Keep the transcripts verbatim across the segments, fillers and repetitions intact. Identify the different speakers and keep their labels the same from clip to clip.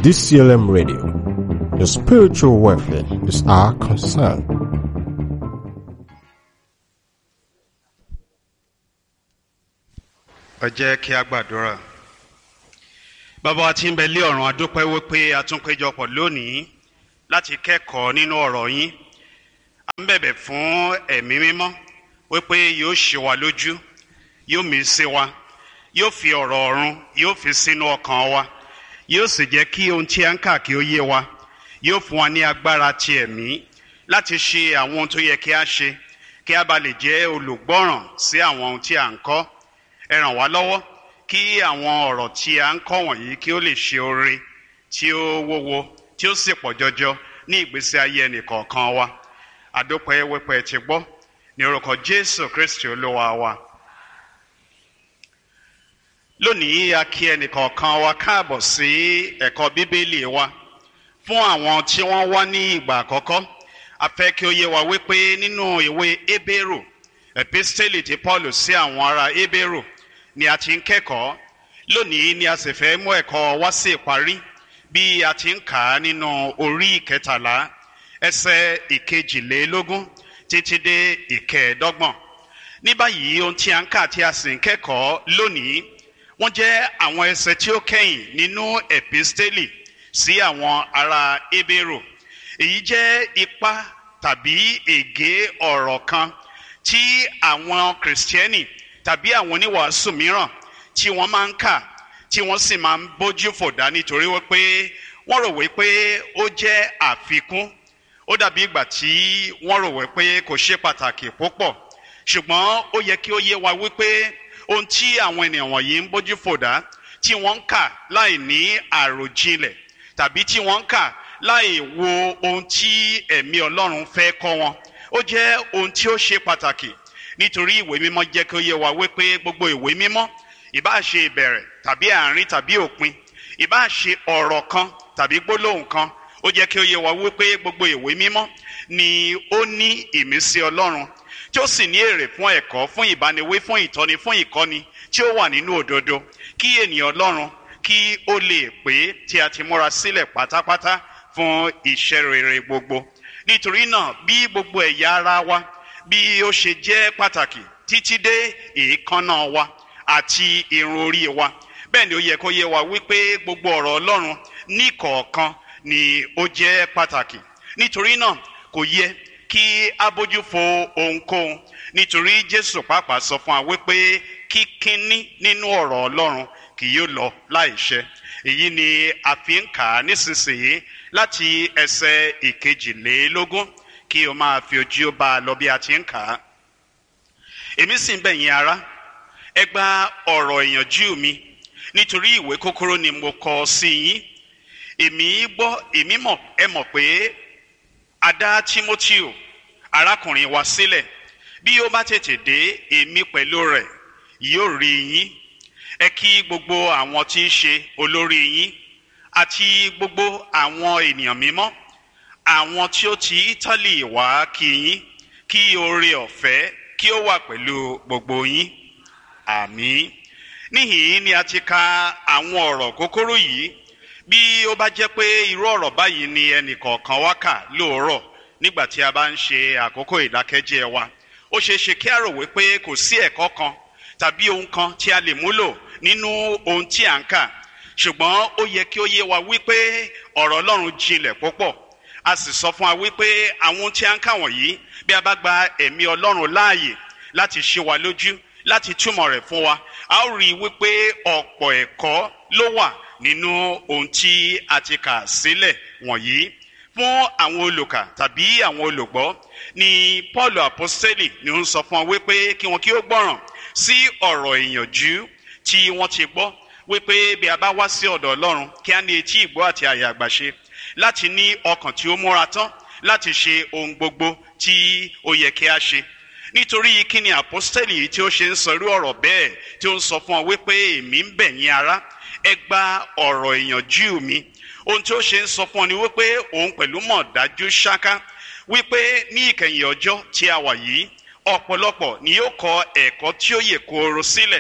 Speaker 1: D C L M Radio. Your spiritual welfare is our concern.
Speaker 2: Ẹ jẹ́ kí a gbàdúrà. Bàbá wa tí ń bẹ lé ọ̀run, a dúpẹ́ wípé a tún péjọpọ̀ lónìí láti kẹ́kọ̀ọ́ nínú ọ̀rọ̀ yín. A ń bẹ̀bẹ̀ fún ẹ̀mí mímọ́ wípé yóò ṣe wa lójú, yóò mí sí wa, yóò fi ọ̀rọ̀ ọ̀run, yóò fi sínú ọkàn wa, yóò sì jẹ́ kí ohun tí a ń kà kí ó yé wa, yóò fún wa ní agbára ti ẹ̀mí láti ṣe àwọn ohun tó yẹ kí a ṣe, kí a bá lè jẹ́ olùgbọ́ràn sí àwọn ohun tí a ń kọ́. Ẹ ràn wá lọ́wọ́ kí àwọn ọ̀rọ̀ tí a ń kọ́ wọ̀nyí kí ó lè ṣe oore tí ó wúwo tí ó sì pọ̀ jọjọ ní ìgbésí ayé ẹnìkọ̀ọ̀kan wa. Àdúpẹ́ wípé ti gbọ́ ní orúkọ Jésù Kristi Olúwa wa. Lónìí a kí ẹnìkọ̀ọ̀kan wa káàbọ̀ sí ẹ̀kọ́ Bíbélì wa. Fún àwọn tí wọ́n wá ní ìgbà àkọ́kọ́, a fẹ́ kí ó yé wa wípé nínú ìwé Hébérù, episteli ti Paul sí àwọn ará Hébérù ni a ti ń kẹ́kọ̀ọ́. Lónìí ni a sì fẹ́ mú ẹ̀kọ́ wá sí ìparí bí a ti ń kà á nínú orí ìkẹtàlá ẹsẹ̀ ìkejìlélógún títí dé ìkẹẹ̀ẹ́dọ́gbọ̀n. Ní báyìí ohun tí a ń kà tí a sì ń kẹ́kọ̀ọ́ lónìí wọ́n jẹ́ àwọn ẹsẹ̀ tí ó kẹ́yìn nínú episteli sí àwọn ará Hébérù. Èyí jẹ́ ipa tàbí ègé ọ̀rọ̀ kan tí àwọn kìrìsìtẹ́nì tàbí àwọn oníwàásù mìíràn tí wọ́n máa ń kà tí wọ́n sì máa ń bójú fòdá nítorí wípé wọ́n rò wípé ó jẹ́ àfikún. Ó dàbí ìgbà tí wọ́n rò wípé kò ṣe pàtàkì púpọ̀, ṣùgbọ́n ó yẹ kí ó yé wa wípé ohun tí àwọn ènìyàn wọ̀nyí ń bójú fòdá tí wọ́n ń kà láì ní àròjinlẹ̀ tàbí tí wọ́n ń kà láì wo ohun tí ẹ̀mí Ọlọ́run fẹ́ kọ́ wọn, ó jẹ́ ohun tí ó ṣe pàtàkì. Nítorí ìwé mímọ́ jẹ́ kí ó yé wa wípé gbogbo ìwé mímọ́, ìbá ṣe ìbẹ̀rẹ̀ tàbí àárín tàbí òpin, ìbá ṣe ọ̀rọ̀ kan tàbí gbólóhùn kan, ó jẹ́ kí ó yé wa wípé gbogbo ìwé mímọ́ ni ó ní ìmísí Ọlọ́run tí ó sì ní èrè fún ẹ̀kọ́, fún ìbániwí, fún ìtọ́ni, fún ìkọ́ni tí ó wà nínú òdodo, kí ènìyàn Ọlọ́run kí ó lè pé tí a ti múra sílẹ̀ pátápátá fún iṣẹ́ rere gbogbo. Nítorí náà bí gbogbo ẹ̀yà ara wa bí ó ṣe jẹ́ pàtàkì títí dé èékánná wa àti irun orí wa, bẹ́ẹ̀ ni ó yẹ kó yé wa wípé gbogbo ọ̀rọ̀ Ọlọ́run ní kọ̀ọ̀kan ni ó jẹ́ pàtàkì. Nítorí náà kò yẹ kí a bójú fo ohunkóhun, nítorí Jésù pàápàá sọ fún wa wípé kíkíní nínú ọ̀rọ̀ Ọlọ́run kì yóò lọ láìṣẹ. Èyí ni a fi ń kà á nísinsìnyí láti ẹsẹ̀ ìkejìlélógún kí o máa fi ojú bá a lọ bí a ti ń kà á. Èmi sì ń bẹ̀ yín ará, ẹ gba ọ̀rọ̀ ìyànjú mi, nítorí ìwé kúkúrú ni mo kọ sí yín. Èmi gbọ́, èmi mọ̀, ẹ mọ̀ pé a dá Tímótíù arákùnrin wa sílẹ̀. Bí ó bá tètè dé, èmi pẹ̀lú rẹ̀ yóò rí yín. Ẹ kí gbogbo àwọn tí í ṣe olórí yín àti gbogbo àwọn ènìyàn mímọ́, àwọn tí ó ti Ítálì wá kí yín. Kí oore ọ̀fẹ́ kí ó wà pẹ̀lú gbogbo yín. Àmín. Níhìn-ín ni a ti ka àwọn ọ̀rọ̀ kúkúrú yìí. Bí ó bá jẹ́ pé irú ọ̀rọ̀ báyìí ni ẹnìkọ̀ọ̀kan wá kà lóòrọ̀ nígbà tí a bá ń ṣe àkókò ìdákẹ́jẹ́ wa, ó ṣeé ṣe kí a rò wípé kò sí ẹ̀kọ́ kan tàbí ohun kan tí a lè múlò nínú ohun tí à ń kà. Ṣùgbọ́n ó yẹ kí ó yé wa wípé ọ̀rọ̀ Ọlọ́run jinlẹ̀ púpọ̀. A sì sọ fún wa wípé àwọn ohun tí a ń kà wọ̀nyí, bí a bá gba ẹ̀mí Ọlọ́run láàyè láti ṣe wa lójú, láti túmọ̀ rẹ̀ fún wa, a ó rí i wípé ọ̀pọ̀ ẹ̀kọ́ ló wà nínú ohun tí a ti kà sílẹ̀ wọ̀nyí. Fún àwọn olùkà tàbí àwọn olùgbọ́ ni Paul apostoli ni ó ń sọ fún wa wípé kí wọn kí ó gbọ́ràn sí ọ̀rọ̀ ìyànjú tí wọ́n ti gbọ́, wípé bí a bá wá sí ọ̀dọ̀ Ọlọ́run kí a ní etí ìgbọ́ àti àyà àgbàṣe, láti ní ọkàn tí ó múra tán láti ṣe ohun gbogbo tí ó yẹ kí a ṣe. Nítorí kí ni apostoli yìí tí ó ṣe ń sọ irú ọ̀rọ̀ bẹ́ẹ̀ tí ó ń sọ fún ọ wípé èmi ń bẹ̀ yín ará, ẹ gba ọ̀rọ̀ ìyànjú mi. Ohun tí ó ṣe ń sọ fún ọ ni wípé òun pẹ̀lú mọ̀ dájú ṣáká wípé ní ìkẹyìn ọjọ́ tí a wà yìí, ọ̀pọ̀lọpọ̀ ni yóò kọ ẹ̀kọ́ tí ó yè kooro sílẹ̀,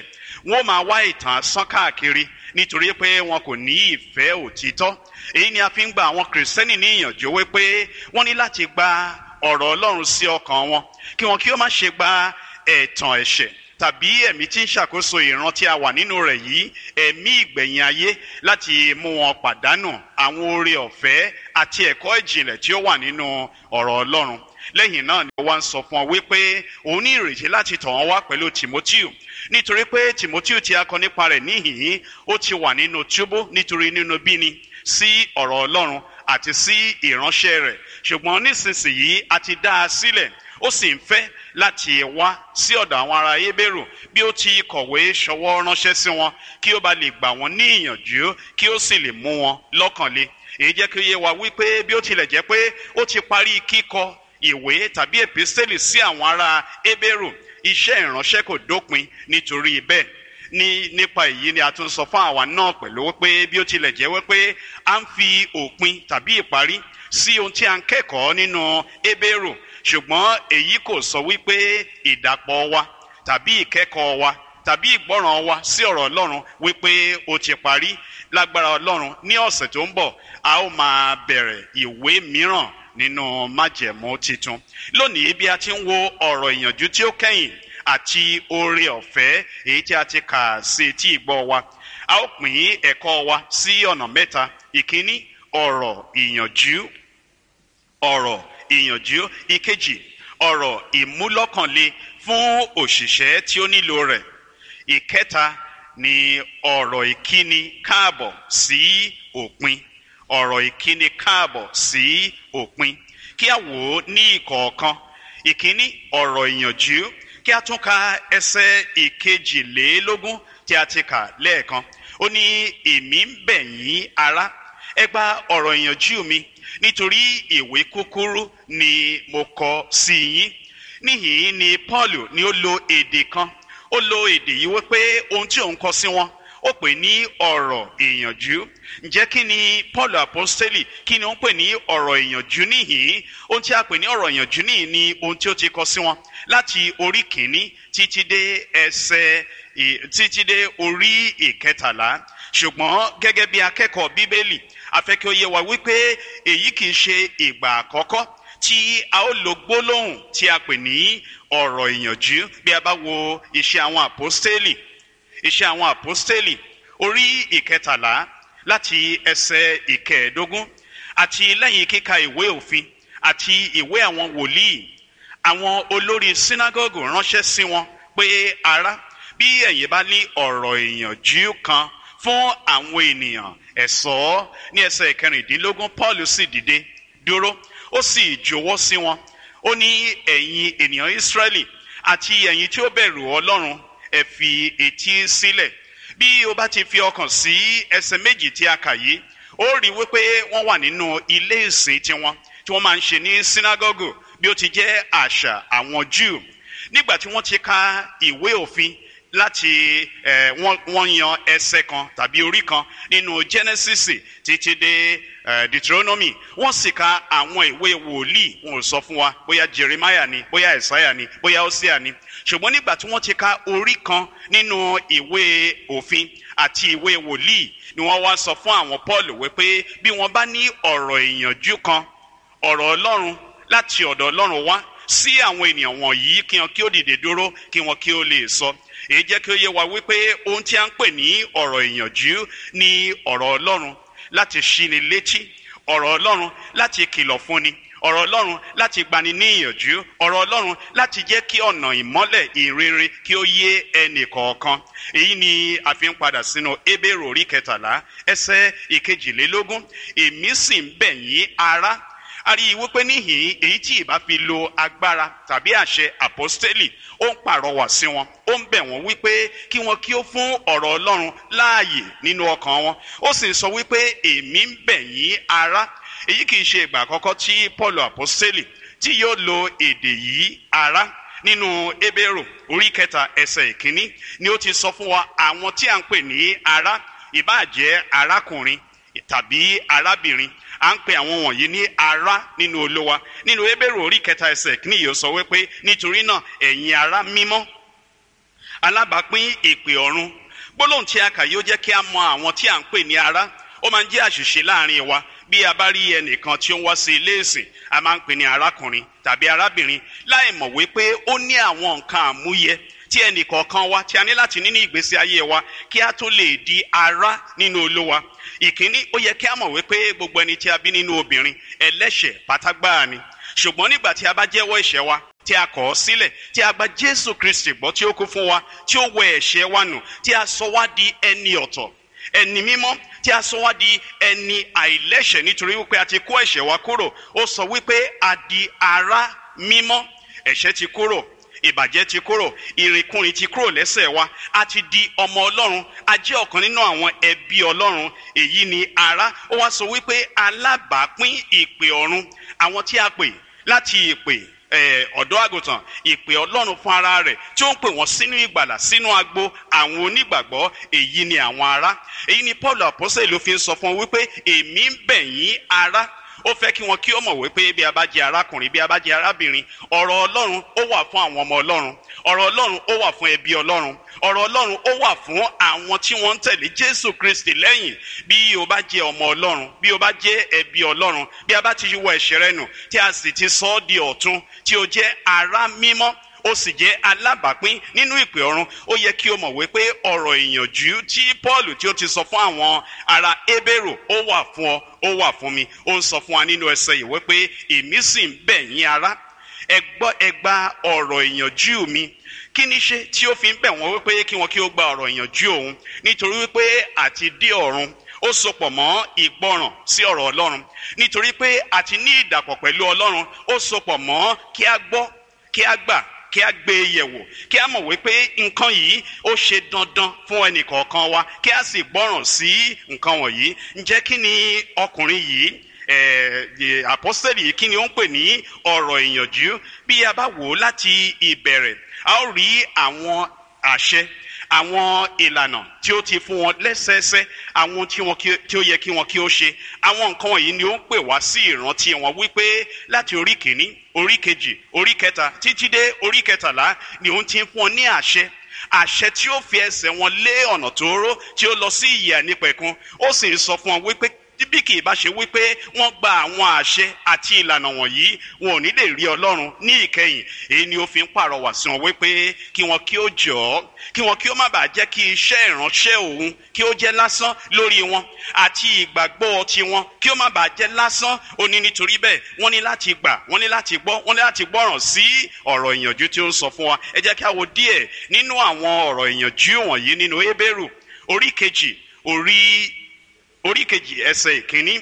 Speaker 2: wọ́n máa wá ìtàn sán káàkiri nítorí pé wọn kò ní ìfẹ́ òtítọ́. Èyí ni a fi ń gba àwọn kìrìsìtẹ́nì ní ìyànjú wípé wọ́n ní láti gba ọ̀rọ̀ Ọlọ́run sí ọkàn wọn, kí wọn kí ó má ṣe gba ẹ̀tàn ẹ̀ṣẹ̀ tàbí ẹ̀mí tí ń ṣàkóso ìran tí a wà nínú rẹ̀ yìí, ẹ̀mí ìgbẹ̀yìn ayé, láti mú wọn pàdánù àwọn oore ọ̀fẹ́ àti ẹ̀kọ́ ìjìnlẹ̀ tí ó wà nínú ọ̀rọ̀ Ọlọ́run. Lẹ́yìn náà ni ó wá ń sọ fún ọ wípé òun ní ìrètí láti tọ̀ wọ́n wá pẹ̀lú Tímótíù, nítorí pé Tímótíù tí a kọ nípa rẹ̀ níhìn-ín ó ti wà nínú túbú nítorí nínú bíni sí ọ̀rọ̀ Ọlọ́run àti sí ìránṣẹ́ rẹ̀, ṣùgbọ́n nísinsìnyí a ti dá a sílẹ̀, ó sì ń fẹ́ láti wá sí ọ̀dọ̀ àwọn ará Hébérù bí ó ti kọ̀wé ṣọwọ́ ránṣẹ́ sí wọn, kí ó bá lè gbà wọ́n ní ìyànjú, kí ó sì lè mú wọn lọ́kàn le. Èyí jẹ́ kí ó yé wa wípé bí ó tilẹ̀ jẹ́ pé ó ti parí kíkọ ìwé tàbí èpísítélì sí àwọn ará Hébérù, iṣẹ́ ìránṣẹ́ kò dópin nítorí bẹ́ẹ̀. Ní nípa èyí ni a tún sọ fún àwa náà pẹ̀lú wípé bí ó tilẹ̀ jẹ́ wípé a ń fi òpin tàbí ìparí sí ohun tí a ń kẹ́kọ̀ọ́ nínú Hébérù, ṣùgbọ́n èyí kò sọ wípé ìdàpọ̀ wa tàbí ìkẹ́kọ̀ọ́ wa tàbí ìgbọ́ràn wa sí ọ̀rọ̀ Ọlọ́run wípé ó ti parí. Lágbára Ọlọ́run ní ọ̀sẹ̀ tó ń bọ̀ a ó máa bẹ̀rẹ̀ ìwé mìíràn nínú májẹ̀mú titun. Lónìí bí a ti ń wo ọ̀rọ̀ ìyànjú tí ó kẹ́yìn àti oore ọ̀fẹ́ èyí tí a ti kà sí etí ìgbọ́ wa, a ó pín ẹ̀kọ́ wa sí ọ̀nà mẹ́ta. Ìkíní, ọ̀rọ̀ ìyànjú ọ̀rọ̀ ìyànjú ìkejì, ọ̀rọ̀ ìmúlọ́kànle fún òṣìṣẹ́ tí ó nílò rẹ̀. Ìkẹta ni ọ̀rọ̀ ìkíni káàbọ̀ sí òpin ọ̀rọ̀ ìkíni káàbọ̀ sí òpin. Kí a wò ó ní ìkọ̀ọ̀kan. Ìkíní, ọ̀rọ̀ ìyànjú. Kí a tún ka ẹsẹ̀ ìkejìlélógún tí a ti kà lẹ́ẹ̀kan. Ó ní, èmi ń bẹ̀ yín ará, ẹ gba ọ̀rọ̀ ìyànjú mi, nítorí ìwé kúkúrú ni mo kọ sí yín. Níhìn-ín ni Paul ni ó lo èdè kan. Ó lo èdè yìí wípé ohun tí òun kọ sí wọn ó pè ní ọ̀rọ̀ ìyànjú. Ǹjẹ́ kí ni Paul apostoli kí ni ó ń pè ní ọ̀rọ̀ ìyànjú níhìn-ín? Ohun tí a pè ní ọ̀rọ̀ ìyànjú níhìn ni ohun tí ó ti kọ sí wọn láti orí kìíní títí dé ẹsẹ̀ títí dé orí ìkẹtàlá. Ṣùgbọ́n gẹ́gẹ́ bí akẹ́kọ̀ọ́ Bíbélì, a fẹ́ kí ó yé wa wípé èyí kì í ṣe ìgbà àkọ́kọ́ tí a ó lo gbólóhùn tí a pè ní ọ̀rọ̀ ìyànjú. Bí a bá wo iṣẹ́ àwọn àpọ́stélì iṣẹ́ àwọn àpọ́stélì orí ìkẹtàlá láti ẹsẹ̀ ìkẹẹ̀ẹ́dógún, àti lẹ́yìn kíka ìwé òfin àti ìwé àwọn wòlíì, àwọn olórí sínágọ́gù ránṣẹ́ sí wọn pé ará, bí ẹ̀yin bá ní ọ̀rọ̀ ìyànjú kan fún àwọn ènìyàn, ẹ sọ ọ́. Ní ẹsẹ̀ ìkẹrìndínlógún, Paul sì dìde dúró, ó sì jọ̀wọ́ sí wọn. Ó ní, ẹ̀yin ènìyàn Ísírẹ́lì àti ẹ̀yin tí ó bẹ̀rù Ọlọ́run, ẹ fi etí sílẹ̀. Bí o bá ti fi ọkàn sí ẹsẹ̀ méjì tí a kà yìí, ó rí wípé wọ́n wà nínú ilé ìsìn tiwọn tí wọ́n máa ń ṣe ní sínágọ́gù bí ó ti jẹ́ àṣà àwọn Júù. Nígbà tí wọ́n ti ka ìwé òfin láti eh, wọ́n, wọ́n yan ẹsẹ̀ kan tàbí orí kan nínú Genesis títí dé eh, Deuteronomy, wọ́n sì ka àwọn ìwé wòlíì. Wọn ò sọ fún wa bóyá Jeremiah ni, bóyá Isaiah ni, bóyá Hosea ni. Ṣùgbọ́n nígbà tí wọ́n ti ka orí kan nínú ìwé òfin àti ìwé wòlíì, ni wọ́n wá sọ fún àwọn Paul wípé bí wọ́n bá ní ọ̀rọ̀ ìyànjú kan, ọ̀rọ̀ Ọlọ́run láti ọ̀dọ̀ Ọlọ́run wá sí àwọn ènìyàn wọ̀nyí, kí wọn kí ó dìde dúró, kí wọn kí ó lè sọ. Èyí jẹ́ kí ó yé wa wípé ohun tí a ń pè ní ọ̀rọ̀ ìyànjú ni ọ̀rọ̀ Ọlọ́run láti ṣíni létí, ọ̀rọ̀ Ọlọ́run láti kìlọ̀ fúnni, ọ̀rọ̀ Ọlọ́run láti gbani ní ìyànjú, ọ̀rọ̀ Ọlọ́run láti jẹ́ kí ọ̀nà ìmọ́lẹ̀ ìrere kí ó yé ẹnì kọ̀ọ̀kan. Èyí ni a fi ń padà sínú Hébérù orí kẹtàlá ẹsẹ̀ ìkejìlélógún. Èmi sì ń bẹ̀ yín ará. A rí i wípé níhìn èyí tí ìbá fi lo agbára tàbí àṣẹ àpọ́stélì, ó ń pàrọwà sí wọn, ó ń bẹ̀ wọ́n wípé kí wọ́n kí ó fún ọ̀rọ̀ Ọlọ́run láàyè nínú ọkàn wọn. Ó sì sọ wípé èmi ń bẹ̀ yín ará. Èyí kì í ṣe ìgbà àkọ́kọ́ tí Paul àpọ́stélì tí yóò lo èdè yìí ará. Nínú Hébérù orí kẹta ẹsẹ̀ ìkíní ni ó ti sọ fún wa àwọn tí a ń pè ní ará, ìbáà jẹ́ arákùnrin tàbí arábìnrin, à ń pè àwọn wọ̀nyí ní ará nínú Olúwa. Nínú Hébérù orí kẹta ẹsẹ̀ ìkíní yìí ó sọ wípé nítorí náà ẹ̀yin ará mímọ́ alábàápín ìpè ọ̀run. Gbólóhùn tí a kà yóò jẹ́ kí a mọ àwọn tí à ń pè ní ará. Ó máa ń jẹ́ àṣìṣe láàrin wa. Bí a bá rí ẹnìkan tí ó ń wá sí ilé ìsìn, a máa ń pè ní arákùnrin tàbí arábìnrin, láì mọ̀ wípé ó ní àwọn nǹkan àmúyẹ tí ẹnì kọ̀ọ̀kan wa tí a ní láti ní ní ìgbésí ayé wa kí a tó lè di ará nínú Olúwa. Ìkíní, ó yẹ kí a mọ̀ wípé gbogbo ẹni tí a bí nínú obìnrin ẹlẹ́ṣẹ̀ pátágbáà ni. Ṣùgbọ́n nígbà tí a bá jẹ́wọ́ ẹ̀ṣẹ̀ wa, tí a kọ̀ ọ́ sílẹ̀, tí a gba Jésù Kristi gbọ́ tí ó kú fún wa, tí ó wẹ ẹ̀ṣẹ̀ wa nù, tí a sọ wá di ẹni ọ̀tọ̀, ẹni mímọ́, tí a sọ wá di ẹni àìlẹ́ṣẹ̀ nítorí wípé a ti kó ẹ̀ṣẹ̀ wa kúrò. Ó sọ wípé a di ará mímọ́. Ẹ̀ṣẹ̀ ti kúrò, ìbàjẹ́ ti kúrò, ìrìnkúrìn ti kúrò lẹ́sẹ̀ wa. A ti di ọmọ Ọlọ́run. A jẹ́ ọ̀kan nínú àwọn ẹbí Ọlọ́run. Èyí ni ará. Ó wá sọ wípé alábàápín ìpè ọ̀run. Àwọn tí a pè láti ìpè ọ̀dọ́ àgùntàn, ìpè Ọlọ́run fún ara rẹ̀ tí ó ń pè wọ́n sínú ìgbàlà, sínú agbo àwọn onígbàgbọ́. Èyí ni àwọn ará. Èyí ni Paul Àpọ́sítélì ló fi ń sọ fún wọn wípé èmi ń bẹ̀ yín ará. Ó fẹ́ kí wọn kí ó mọ̀ wípé bí a bá jẹ́ arákùnrin, bí a bá jẹ́ arábìnrin, ọ̀rọ̀ Ọlọ́run ó wà fún àwọn ọmọ Ọlọ́run. Ọ̀rọ̀ Ọlọ́run ó wà fún ẹbí Ọlọ́run. Ọ̀rọ̀ Ọlọ́run ó wà fún àwọn tí wọ́n ń tẹ̀lé Jésù Kristi lẹ́yìn. Bí o bá jẹ́ ọmọ Ọlọ́run, bí o bá jẹ́ ẹbí Ọlọ́run, bí a bá ti wọ ẹ̀ṣẹ̀ rẹ nù, tí a sì ti sọ ọ́ di ọ̀tun, tí o jẹ́ ará mímọ́, ó sì jẹ́ alábàápín nínú ìpè ọ̀run. Ó yẹ kí o mọ̀ wípé ọ̀rọ̀ ìyànjú tí Paul tí ó ti sọ fún àwọn ará Hébérù ó wà fún ọ, ó wà fún mi. Ó ń sọ fún wa nínú ẹsẹ̀ yìí wípé èmi sì ń bẹ̀ yín ará, ẹ gbọ́ ẹ gba ọ̀rọ̀ ìyànjú mi. Kí ni ṣe tí ó fi ń bẹ̀ wọ́n wípé kí wọn kí ó gba ọ̀rọ̀ ìyànjú òun? Nítorí wípé àti dé ọ̀run ó sopọ̀ mọ́ ìgbọràn sí ọ̀rọ̀ Ọlọ́run. Nítorí pé àti ní ìdàpọ̀ pẹ̀lú Ọlọ́run ó sopọ̀ mọ́ kí a gbọ́, kí a gbà, kí a gbé e yẹ̀wò, kí a mọ̀ wípé nǹkan yìí ó ṣe dandan fún ẹnì kọ̀ọ̀kan wa, kí a sì gbọ́ràn sí nǹkan wọ̀nyí. Ǹjẹ́ kí ni ọkùnrin yìí, àpọ́sítélì yìí, kí ni ó ń pè ní ọ̀rọ̀ ìyànjú? Bí a bá wò ó láti ìbẹ̀rẹ̀, a ó rí àwọn àṣẹ, àwọn ìlànà tí ó ti fún wọn lẹ́sẹẹsẹ, àwọn tí wọn tí ó yẹ kí wọn kí ó ṣe. Àwọn nǹkan wọ̀nyí ni ó ń pè wá sí ìrántí wọn wípé láti orí kìíní, orí kejì, orí kẹta títí dé orí kẹtàlá ni òun ti ń fún wọn ní àṣẹ. Àṣẹ tí ó fi ẹsẹ̀ wọn lé ọ̀nà tóóró tí ó lọ sí ìyè àìnípẹ̀kun. Ó sì ń sọ fún wọn wípé bí kì í bá ṣe wípé wọ́n gba àwọn àṣẹ àti ìlànà wọ̀nyí, wọn ò ní lè rí Ọlọ́run ní ìkẹyìn. Èyí ni ó fi ń pàrọwà sí wọn wípé kí wọn kí ó jọ̀ọ́, kí wọn kí ó má bàa jẹ́ kí iṣẹ́ ìránṣẹ́ òun kí ó jẹ́ lásán lórí wọn, àti ìgbàgbọ́ tiwọn kí ó má bàa jẹ́ lásán. Ó ní nítorí bẹ́ẹ̀ wọ́n ní láti gbà, wọ́n ní láti gbọ́, wọ́n ní láti gbọ́ràn sí ọ̀rọ̀ ìyànjú tí ó ń sọ fún wa. Ẹ jẹ́ kí a wo díẹ̀ nínú àwọn ọ̀rọ̀ ìyànjú wọ̀nyí nínú Hébérù orí kejì, orí orí kejì ẹsẹ̀ ìkíní.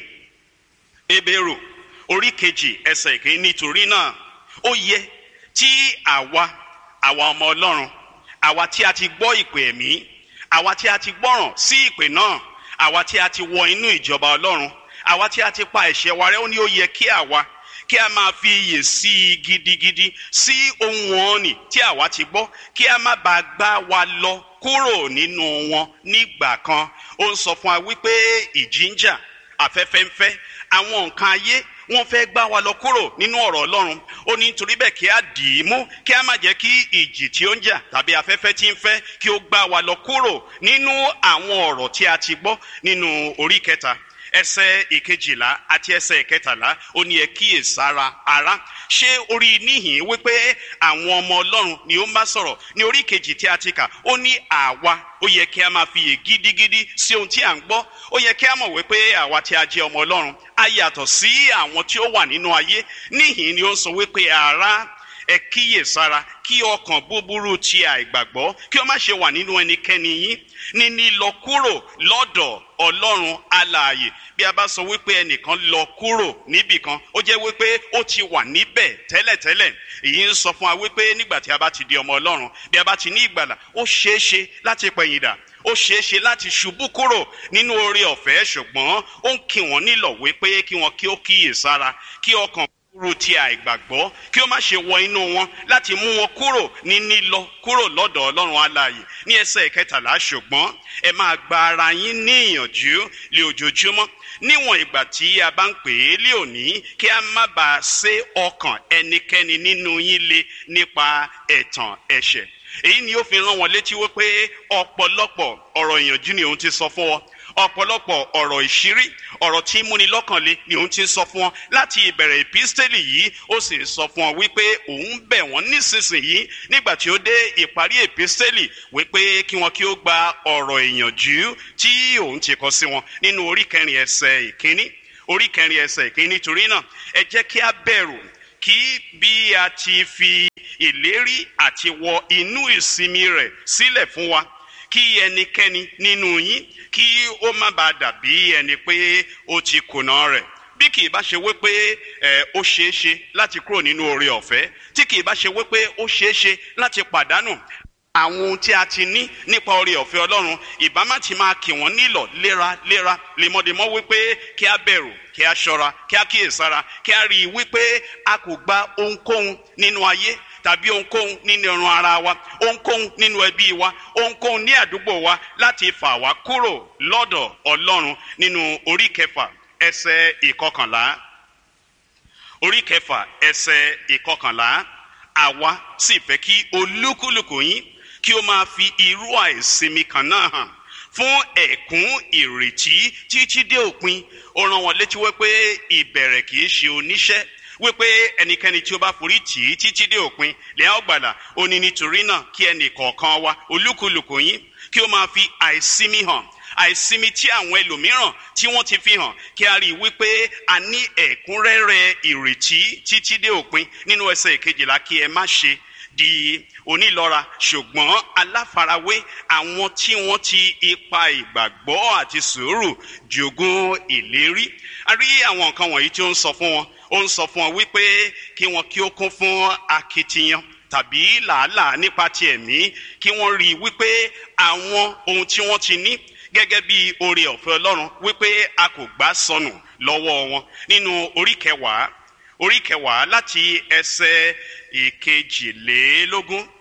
Speaker 2: Hébérù orí kejì ẹsẹ̀ ìkíní. Nítorí náà ó yẹ tí àwa àwa ọmọ Ọlọ́run, àwa tí a ti gbọ́ ìpè ẹ̀mí, àwa tí a ti gbọ́ràn sí ìpè náà, àwa tí a ti wọ inú ìjọba Ọlọ́run, àwa tí a ti pa ẹ̀ṣẹ̀ wa rẹ́, ó ní ó yẹ kí àwa kí a máa fi iyè sí i gidigidi sí ohun ọ̀nì tí àwa ti gbọ́, kí a má bàa gbá wa lọ kúrò nínú wọn nígbà kan. Ó ń sọ fún wa wípé ìjì ń jà, afẹ́fẹ́ ń fẹ́, àwọn nǹkan ayé wọ́n fẹ́ gbá wa lọ kúrò nínú ọ̀rọ̀ Ọlọ́run. Ó ní nítorí bẹ́ẹ̀ kí a dì í mú, kí a má jẹ́ kí ìjì tí ó ń jà tàbí afẹ́fẹ́ tí ń fẹ́ kí ó gbá wa lọ kúrò nínú àwọn ọ̀rọ̀ tí a ti gbọ́ nínú orí kẹta ẹsẹ̀ ìkejìlá àti ẹsẹ̀ ìkẹtàlá. Ó ní ẹ kíyèsára ará. Ṣé orí níhìn wípé àwọn ọmọ Ọlọ́run ni ó ń bá sọ̀rọ̀? Ní orí kejì tí a ti kà, ó ní àwa, ó yẹ kí a máa fiyè gidigidi sí ohun tí à ń gbọ́. Ó yẹ kí a mọ̀ wípé àwa tí a jẹ́ ọmọ Ọlọ́run a yàtọ̀ sí àwọn tí ó wà nínú ayé. Níhìn ni ó ń sọ wípé ará, ẹ kíyèsára kí ọkàn búburú ti àìgbàgbọ́ kí ó má ṣe wà nínú ẹnikẹ́ni yín, níní lọ kúrò lọ́dọ̀ Ọlọ́run alààyè. Bí a bá sọ wípé ẹnìkan lọ kúrò níbìkan, ó jẹ́ wípé ó ti wà níbẹ̀ tẹ́lẹ̀tẹ́lẹ̀. Èyí ń sọ fún wa wípé nígbà tí a bá ti di ọmọ Ọlọ́run, bí a bá ti ní ìgbàlà, ó ṣeé ṣe láti pẹ̀yìndà, ó ṣeé ṣe láti ṣubú kúrò nínú oore ọ̀fẹ́, ṣùgbọ́n ó ń kí wọn nílọ̀ wípé kí wọn kí ó kíyèsára kí ọkàn kúrò tí àìgbàgbọ́ kí ó má ṣe wọ inú wọn láti mú wọn kúrò ní nílọ kúrò lọ́dọ̀ Ọlọ́run alààyè. Ní ẹsẹ̀ ìkẹtàlá, ṣùgbọ́n ẹ máa gba ara yín ní ìyànjú lé ojoojúmọ́ níwọ̀n ìgbà tí a bá ń pè é lé òní, kí a má bàa sé ọkàn ẹnikẹ́ni nínú yín le nípa ẹ̀tàn ẹ̀ṣẹ̀. èyí ni ó fi rán wọn létí wípé ọ̀pọ̀lọpọ̀ ọ̀rọ̀ ìyànjú ni òun ti sọ fún wọn, ọ̀pọ̀lọpọ̀ ọ̀rọ̀ ìṣírí, ọ̀rọ̀ tí múni lọ́kànlé ni òun ti sọ fún wọn láti ìbẹ̀rẹ̀ ìpísítélì yìí. Ó sì sọ fún wọn wípé òun bẹ̀ wọ́n nísinsìnyí nígbà tí ó dé ìparí ìpísítélì wípé kí wọn kí ó gba ọ̀rọ̀ ìyànjú tí òun ti kọ sí wọn nínú orí kẹrin ẹsẹ̀ ìkíní orí kẹrin ẹsẹ̀ ìkíní. Nítorí náà ẹ jẹ́ kí a bẹ̀rù, kí bí a ti fi ìlérí àti wọ inú ìsinmi rẹ̀ sílẹ̀ fún wa, kí ẹnikẹ́ni nínú yín kí ó má bàa dàbí ẹni pé ó ti kùnà rẹ̀. Bí kì í bá ṣe wípé ẹ ó ṣeé ṣe láti kúrò nínú oore ọ̀fẹ́, tí kì í bá ṣe wípé ó ṣeé ṣe láti pàdánù àwọn ohun tí a ti ní nípa oore ọ̀fẹ́ Ọlọ́run, ìbá má ti máa kì wọ́n nílọ̀ léraléra lemọ́demọ́ wípé kí a bẹ̀rù, kí a ṣọ́ra, kí a kíyèsára, kí a rí i wípé a kò gba ohunkóhun nínú ayé tàbí ohunkóhun nínú ẹran ara wa, ohunkóhun nínú ẹbí wa, ohunkóhun ní àdúgbò wa láti fà wá kúrò lọ́dọ̀ Ọlọ́run. Nínú orí kẹfà ẹsẹ̀ ìkọkànlá orí kẹfà ẹsẹ̀ ìkọkànlá, àwa sì fẹ́ kí olúkúlùkù yín kí ó máa fi irú àìsinmi kan náà hàn fún ẹ̀kún ìrètí títí dé òpin. Ó rán wọn létí wípé ìbẹ̀rẹ̀ kì í ṣe oníṣẹ́, wípé ẹnikẹ́ni tí ó bá forí tì í títí dé òpin lẹ́yìn ọgbàlà. Ó ní nítorí náà kí ẹnì kọ̀ọ̀kan wa olúkúlùkù yín kí ó máa fi àìsinmi hàn, àìsinmi tí àwọn ẹlòmíràn tí wọ́n ti fi hàn, kí a rí i wípé a ní ẹ̀kúnrẹ́rẹ́ ìrètí títí dé òpin. Nínú ẹsẹ̀ ìkejìlá, kí ẹ má ṣe di onílọ́ra ṣùgbọ́n aláfarawé àwọn tí wọ́n ti ipa ìgbàgbọ́ àti sùúrù jogún ìlérí. A rí àwọn nǹkan wọ̀nyí tí ó ń sọ fún wọn. Ó ń sọ fún wọn wípé kí wọn kí ó kún fún akitiyan tàbí làálàá nípa ti ẹ̀mí, kí wọ́n rí i wípé àwọn ohun tí wọ́n ti ní gẹ́gẹ́ bí oore ọ̀fẹ́ Ọlọ́run wípé a kò gbà sọnù lọ́wọ́ wọn. Nínú orí kẹwàá orí kẹwàá láti ẹsẹ̀ ìkejìlélógún,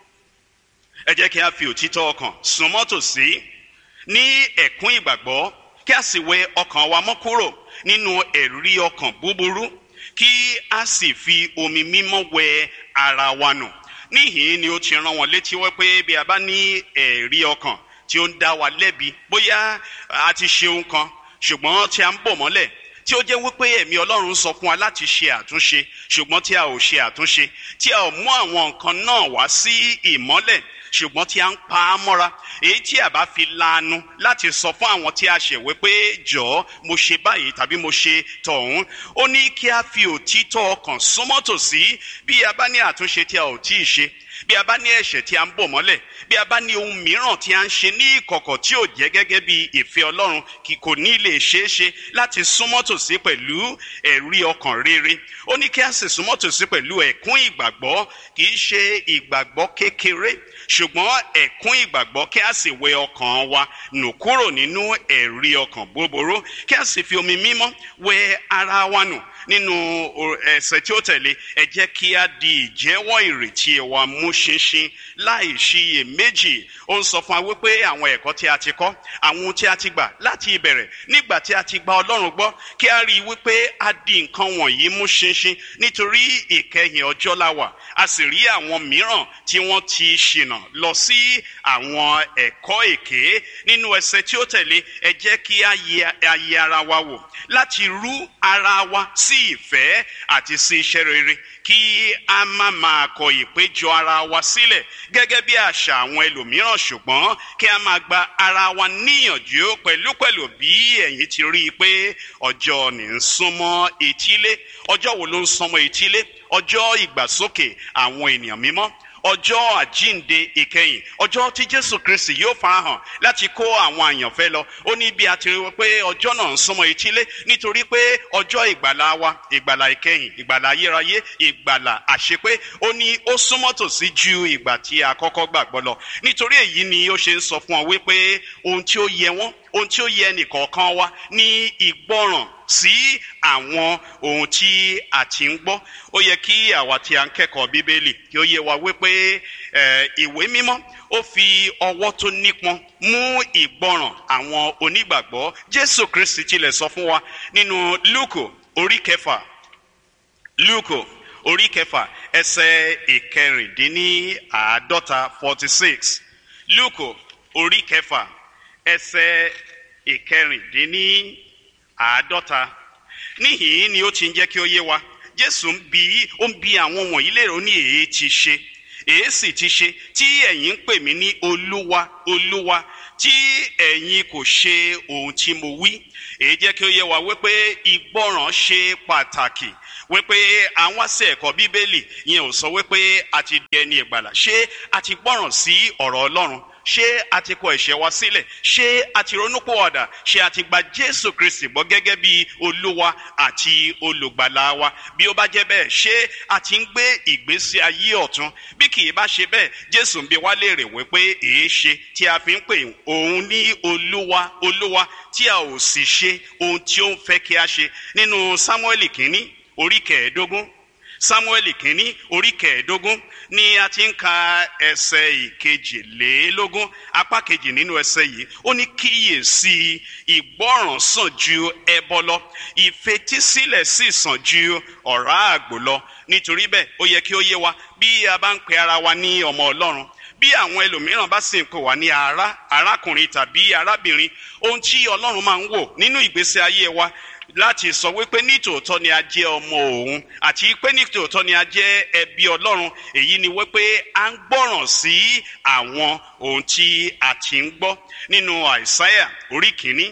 Speaker 2: ẹ jẹ́ kí a fi òtítọ́ ọkàn súnmọ́ tòsí ní ẹ̀kún ìgbàgbọ́, kí a sì wẹ ọkàn wa mọ́ kúrò nínú ẹ̀rí ọkàn búburú, kí a sì fi omi mímọ́ wẹ ara wa nù. Níhìn ni ó ti rán wọn létí wípé bí a bá ní ẹ̀rí ọkàn tí ó ń dá wa lẹ́bi, bóyá a ti ṣe ohun kan ṣùgbọ́n tí a ń bò mọ́lẹ̀, tí ó jẹ́ wípé ẹ̀mí Ọlọ́run sọ fún wa láti ṣe àtúnṣe ṣùgbọ́n tí a ò ṣe àtúnṣe, tí a ò mú àwọn nǹkan náà wá sí ìmọ́lẹ̀ ṣùgbọ́n tí a ń pa á mọ́ra, èyí tí a bá fi lanu láti sọ fún àwọn tí a ṣẹ̀ wípé jọ̀ọ́ mo ṣe báyìí tàbí mo ṣe tọ̀hún. Ó ní kí a fi òtítọ́ ọkàn súnmọ́ tòsí bí a bá ní àtúnṣe tí a ò tíì ṣe, bí a bá ní ẹ̀ṣẹ̀ tí a ń bò mọ́lẹ̀, bí a bá ní ohun mìíràn tí a ń ṣe ní ìkọ̀kọ̀ tí ò jẹ́ gẹ́gẹ́ bí ìfẹ́ Ọlọ́run, kì kò ní lè ṣeé ṣe láti súnmọ́ tòsí pẹ̀lú ẹ̀rí ọkàn rere. Ó ní kí a sì súnmọ́ tòsí pẹ̀lú ẹ̀kún ìgbàgbọ́, kì í ṣe ìgbàgbọ́ kékeré ṣùgbọ́n ẹ̀kún ìgbàgbọ́, kí a sì wẹ ọkàn wa nù kúrò nínú ẹ̀rí ọkàn búburú, kí a sì fi omi mímọ́ wẹ ara wa nù. Nínú ẹsẹ̀ tí ó tẹ̀lé, ẹ jẹ́ kí a di ìjẹ́wọ́ ìrètí wa mú ṣinṣin láì ṣiyèméjì. Ó ń sọ fún wa wípé àwọn ẹ̀kọ́ tí a ti kọ́, àwọn ohun tí a ti gbà láti ìbẹ̀rẹ̀ nígbà tí a ti gba Ọlọ́run gbọ́, kí a rí i wípé a di nǹkan wọ̀nyí mú ṣinṣin nítorí ìkẹyìn ọjọ́ la wà. A sì rí àwọn mìíràn tí wọ́n ti ṣìnà lọ sí àwọn ẹ̀kọ́ èké. Nínú ẹsẹ̀ tí ó tẹ̀lé, ẹ jẹ́ kí a yẹ ara wa wò láti rú ara wa sí ìfẹ́ àti sí iṣẹ́ rere, kí a má máa kọ ìpéjọ ara wa sílẹ̀ gẹ́gẹ́ bí àṣà àwọn ẹlòmíràn, ṣùgbọ́n kí a máa gba ara wa níyànjú pẹ̀lúpẹ̀lú bí ẹ̀yin ti rí i pé ọjọ́ ní ń súnmọ́ etílé. Ọjọ́ wo ló ń súnmọ́ etílé? Ọjọ́ ìgbàsókè àwọn ènìyàn mímọ́, ọjọ́ àjínde ìkẹyìn, ọjọ́ tí Jésù Kristi yóò farahàn láti kó àwọn àyànfẹ́ lọ. Ó ní bí a ti rí pé ọjọ́ náà ń súnmọ́ etílé nítorí pé ọjọ́ ìgbàlà wa, ìgbàlà ìkẹyìn, ìgbàlà ayérayé, ìgbàlà àṣepé, ó ní ó súnmọ́ tòsí ju ìgbà tí a kọ́kọ́ gbàgbọ́ lọ. Nítorí èyí ni ó ṣe ń sọ fún ọ wípé ohun tí ó yẹ wọ́n, ohun tí ó yẹ ẹnìkọ̀ọ̀kan wa ní ìgbọràn sí àwọn ohun tí a ti ń gbọ́. Ó yẹ kí àwa tí a ń kẹ́kọ̀ọ́ Bíbélì kí ó yé wa wípé ìwé mímọ́ ó fi ọwọ́ tó nípọn mú ìgbọràn àwọn onígbàgbọ́. Jésù Kristi tilẹ̀ sọ fún wa nínú Lúùkù orí kẹfà Lúùkù orí kẹfà ẹsẹ̀ ìkẹrìndínláàádọ́ta forty six. Lúùkù orí kẹfà ẹsẹ̀ ìkẹrìndínláàádọ́ta. Níhìn ni ó ti ń jẹ́ kí ó yé wa, Jésù ń bi ó ń bi àwọn wọ̀nyí léèrè, ó ní èé ti ṣe èé sì ti ṣe tí ẹ̀yin ń pè mí ní olúwa olúwa tí ẹ̀yin kò ṣe ohun tí mo wí. Èyí jẹ́ kí ó yé wa wípé ìgbọràn ṣe pàtàkì, wípé àwọn àṣẹ ẹ̀kọ́ bíbélì yẹn ò sọ wípé a ti di ẹni ìgbàlà. Ṣé a ti gbọ́ràn sí ọ̀rọ̀ Ọlọ́run? Ṣé a ti kọ ẹ̀ṣẹ̀ wa sílẹ̀? Ṣé a ti ronúpìwàdà? Ṣé a ti gba Jésù Kristi gbọ́ gẹ́gẹ́ bí olúwa àti olùgbàlà wa? Bí ó bá jẹ́ bẹ́ẹ̀, ṣé a ti ń gbé ìgbésí ayé ọ̀tun? Bí kì í bá ṣe bẹ́ẹ̀, Jésù ń bi wá léèrè wípé èé ṣe tí a fi ń pè òun ní olúwa olúwa tí a ò sì ṣe ohun tí ó ń fẹ́ kí a ṣe. Nínú Sámúẹ́lì kínní orí kẹẹ̀ẹ́dógún, Sámúẹ́lì kínní orí kẹẹ̀ẹ́dógún ni a ti ń ka ẹsẹ̀ ìkejìlélógún, apá kejì nínú ẹsẹ̀ yìí. Ó ní kíyèsí ìgbọràn sàn ju ẹbọ lọ, ìfetísílẹ̀ sì sàn ju ọ̀rá àgbò lọ. Nítorí bẹ́ẹ̀ ó yẹ kí ó yé wa, bí a bá ń pe ara wa ní ọmọ Ọlọ́run, bí àwọn ẹlòmíràn bá sì ń pè wá ní ará arákùnrin tàbí arábìnrin, ohun tí Ọlọ́run máa ń wò nínú ìgbésí ayé wa láti sọ wípé nítòótọ́ ni a jẹ́ ọmọ òun àti pé nítòótọ́ ni a jẹ́ ẹbí Ọlọ́run, èyí ni wípé a ń gbọ́ràn sí àwọn ohun tí a ti ń gbọ́. Nínú Àìsáyà orí kìíní,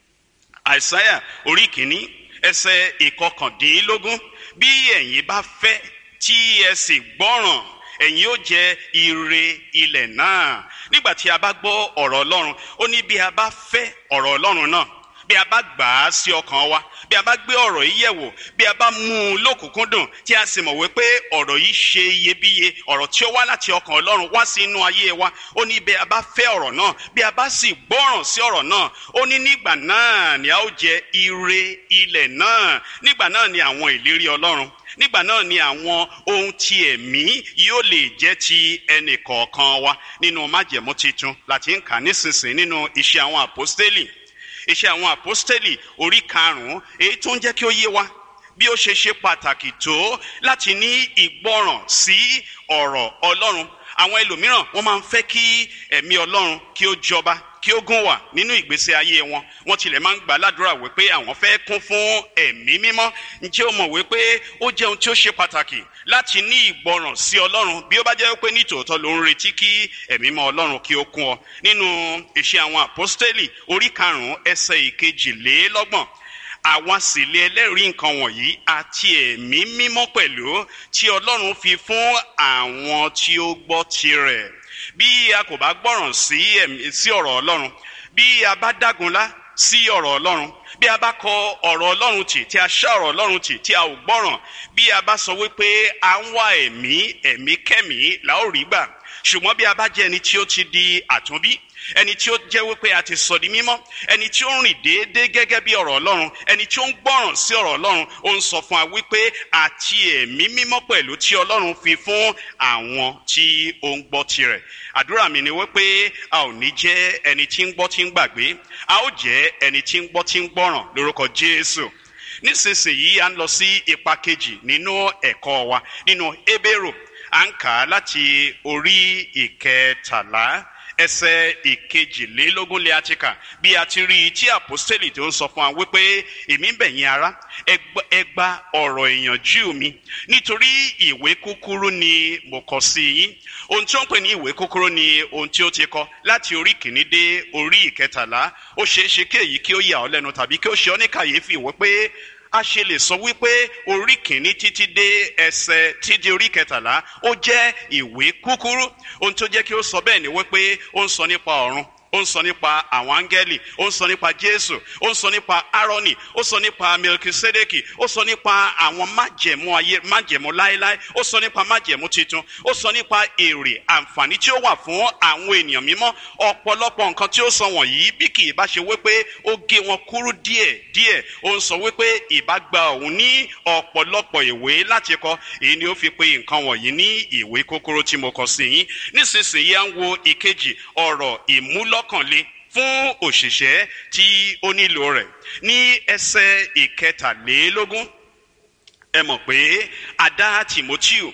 Speaker 2: Àìsáyà orí kìíní ẹsẹ̀ ìkọkàndínlógún, bí ẹ̀yin bá fẹ́ tí ẹ sì gbọ́ràn, ẹ̀yin ó jẹ ire ilẹ̀ náà. Nígbà tí a bá gbọ́ ọ̀rọ̀ Ọlọ́run, ó ní bí a bá fẹ́ ọ̀rọ̀ Ọlọ́run náà, bí a bá gbà á sí ọkàn wa, bí a bá gbé ọ̀rọ̀ yìí yẹ̀wò, bí a bá mú un lókùnkúndùn, tí a sì mọ̀ wípé ọ̀rọ̀ yìí ṣe iyebíye, ọ̀rọ̀ tí ó wá láti ọkàn Ọlọ́run wá sí inú ayé wa, ó ní bí a bá fẹ́ ọ̀rọ̀ náà, bí a bá sì gbọ́ràn sí ọ̀rọ̀ náà, ó ní nígbà náà ni a ó jẹ ire ilẹ̀ náà. Nígbà náà ni àwọn ìlérí Ọlọ́run, nígbà náà ni àwọn ohun ti ẹ̀mí yóò lè jẹ́ ti ẹnì kọ̀ọ̀kan wa. Nínú májẹ̀mú titun láti ń kà nísinsìnyí nínú Iṣẹ́ àwọn Àpọ́stélì, Iṣẹ́ àwọn Àpọ́stélì orí karùn-ún, èyí tó ń jẹ́ kí ó yé wa bí ó ṣe ṣe pàtàkì tó láti ní ìgbọràn sí ọ̀rọ̀ Ọlọ́run. Àwọn ẹlòmíràn wọ́n máa ń fẹ́ kí ẹ̀mí Ọlọ́run kí ó jọba, kí ó gún wà nínú ìgbésí ayé wọn. Wọ́n tilẹ̀ máa ń gbà ládùúrà wípé àwọn fẹ́ kún fún ẹ̀mí mímọ́. Ǹjẹ́ o mọ̀ wípé ó jẹ́ ohun tí ó ṣe pàtàkì láti ní ìgbọràn sí Ọlọ́run bí ó bá jẹ́ wípé nítòótọ́ ló ń retí kí ẹ̀mí mọ́ Ọlọ́run kí ó kún ọ? Nínú Iṣẹ́ àwọn Àpọ́stélì orí karùn-ún ẹsẹ̀ ìkejìlélọ́gbọ̀n, àwa sì lè ẹlẹ́rìí nǹkan wọ̀nyí àti ẹ̀mí mímọ́ pẹ̀lú tí Ọlọ́run fi fún àwọn tí ó gbọ́ tirẹ̀. Bí a kò bá gbọ́ràn sí ẹ̀mí sí ọ̀rọ̀ Ọlọ́run, bí a bá dágunlá sí ọ̀rọ̀ Ọlọ́run, bí a bá kọ ọ̀rọ̀ Ọlọ́run tì, tí a ṣá ọ̀rọ̀ Ọlọ́run tì, tí a ò gbọ́ràn, bí a bá sọ wípé à ń wá ẹ̀mí ẹ̀mí kẹ́mí la ó rí gbà. Ṣùgbọ́n bí a bá jẹ́ ẹni tí ó ti di àtúnbí, ẹni tí ó jẹ́ wípé a ti sọ di mímọ́, ẹni tí ó ń rìn déédéé gẹ́gẹ́ bí ọ̀rọ̀ Ọlọ́run, ẹni tí ó ń gbọ́ràn sí ọ̀rọ̀ Ọlọ́run, ó ń sọ fún wa wípé àti ẹ̀mí mímọ́ pẹ̀lú tí Ọlọ́run fi fún àwọn tí ó ń gbọ́ tirẹ̀. Àdúrà mi ni wípé a ò ní jẹ́ ẹni tí ń gbọ́ tí ń gbàgbé, a ó jẹ́ ẹni tí ń gbọ́ tí ń gbọ́ràn lórúkọ Jésù. Nísinsìnyí à ń lọ sí ipa kejì nínú ẹ̀kọ́ wa nínú Hébérù. À ń kà á láti orí ìkẹtàlá ẹsẹ̀ ìkejìlélógún lé àti kà, bí a ti rí i tí àpọ́stélì tó ń sọ fún wa wípé èmi ń bẹ̀ yín ará, ẹ gba ọ̀rọ̀ ìyànjú mi, nítorí ìwé kúkúrú ni mo kọ sí yín. Ohun tí ó ń pè ní ìwé kúkúrú ni ohun tí ó ti kọ láti orí kìíní dé orí ìkẹtàlá. Ó ṣeé ṣe kí èyí kí ó yà ọ́ lẹ́nu tàbí kí ó ṣe ọ́ ní kàyéfì wípé a ṣe lè sọ wípé orí kìíní títí dé ẹsẹ̀ títí orí kẹtàlá ó jẹ́ ìwé kúkúrú. Ohun tó jẹ́ kí ó sọ bẹ́ẹ̀ ni wípé ó ń sọ nípa ọ̀run, ó ń sọ nípa àwọn áńgẹ́lì, ó ń sọ nípa Jésù, ó ń sọ nípa Árónì, ó sọ nípa Melkisedeki, ó sọ nípa àwọn májẹ̀mú ayé, májẹ̀mú láéláé, ó sọ nípa májẹ̀mú titun, ó sọ nípa èrè àǹfààní tí ó wà fún àwọn ènìyàn mímọ́. Ọ̀pọ̀lọpọ̀ nǹkan tí ó sọ wọ̀nyí bí kì í bá ṣe wípé ó gé wọn kúrú díẹ̀ díẹ̀, ó ń sọ wípé ìbá gba òun ní ọ̀pọ̀lọpọ̀ ìwé láti kọ. Èyí ni ó fi pe nǹkan wọ̀nyí ní ìwé kúkúrú tí mo kọ sí yín. Nísinsìnyí à ń wo ìkejì, ọ̀rọ̀ ìmúlọ lọ́kànlé fún òṣìṣẹ́ tí ó nílò rẹ̀. Ní ẹsẹ̀ ìkẹtàlélógún ẹ mọ̀ pé a dá Tímótì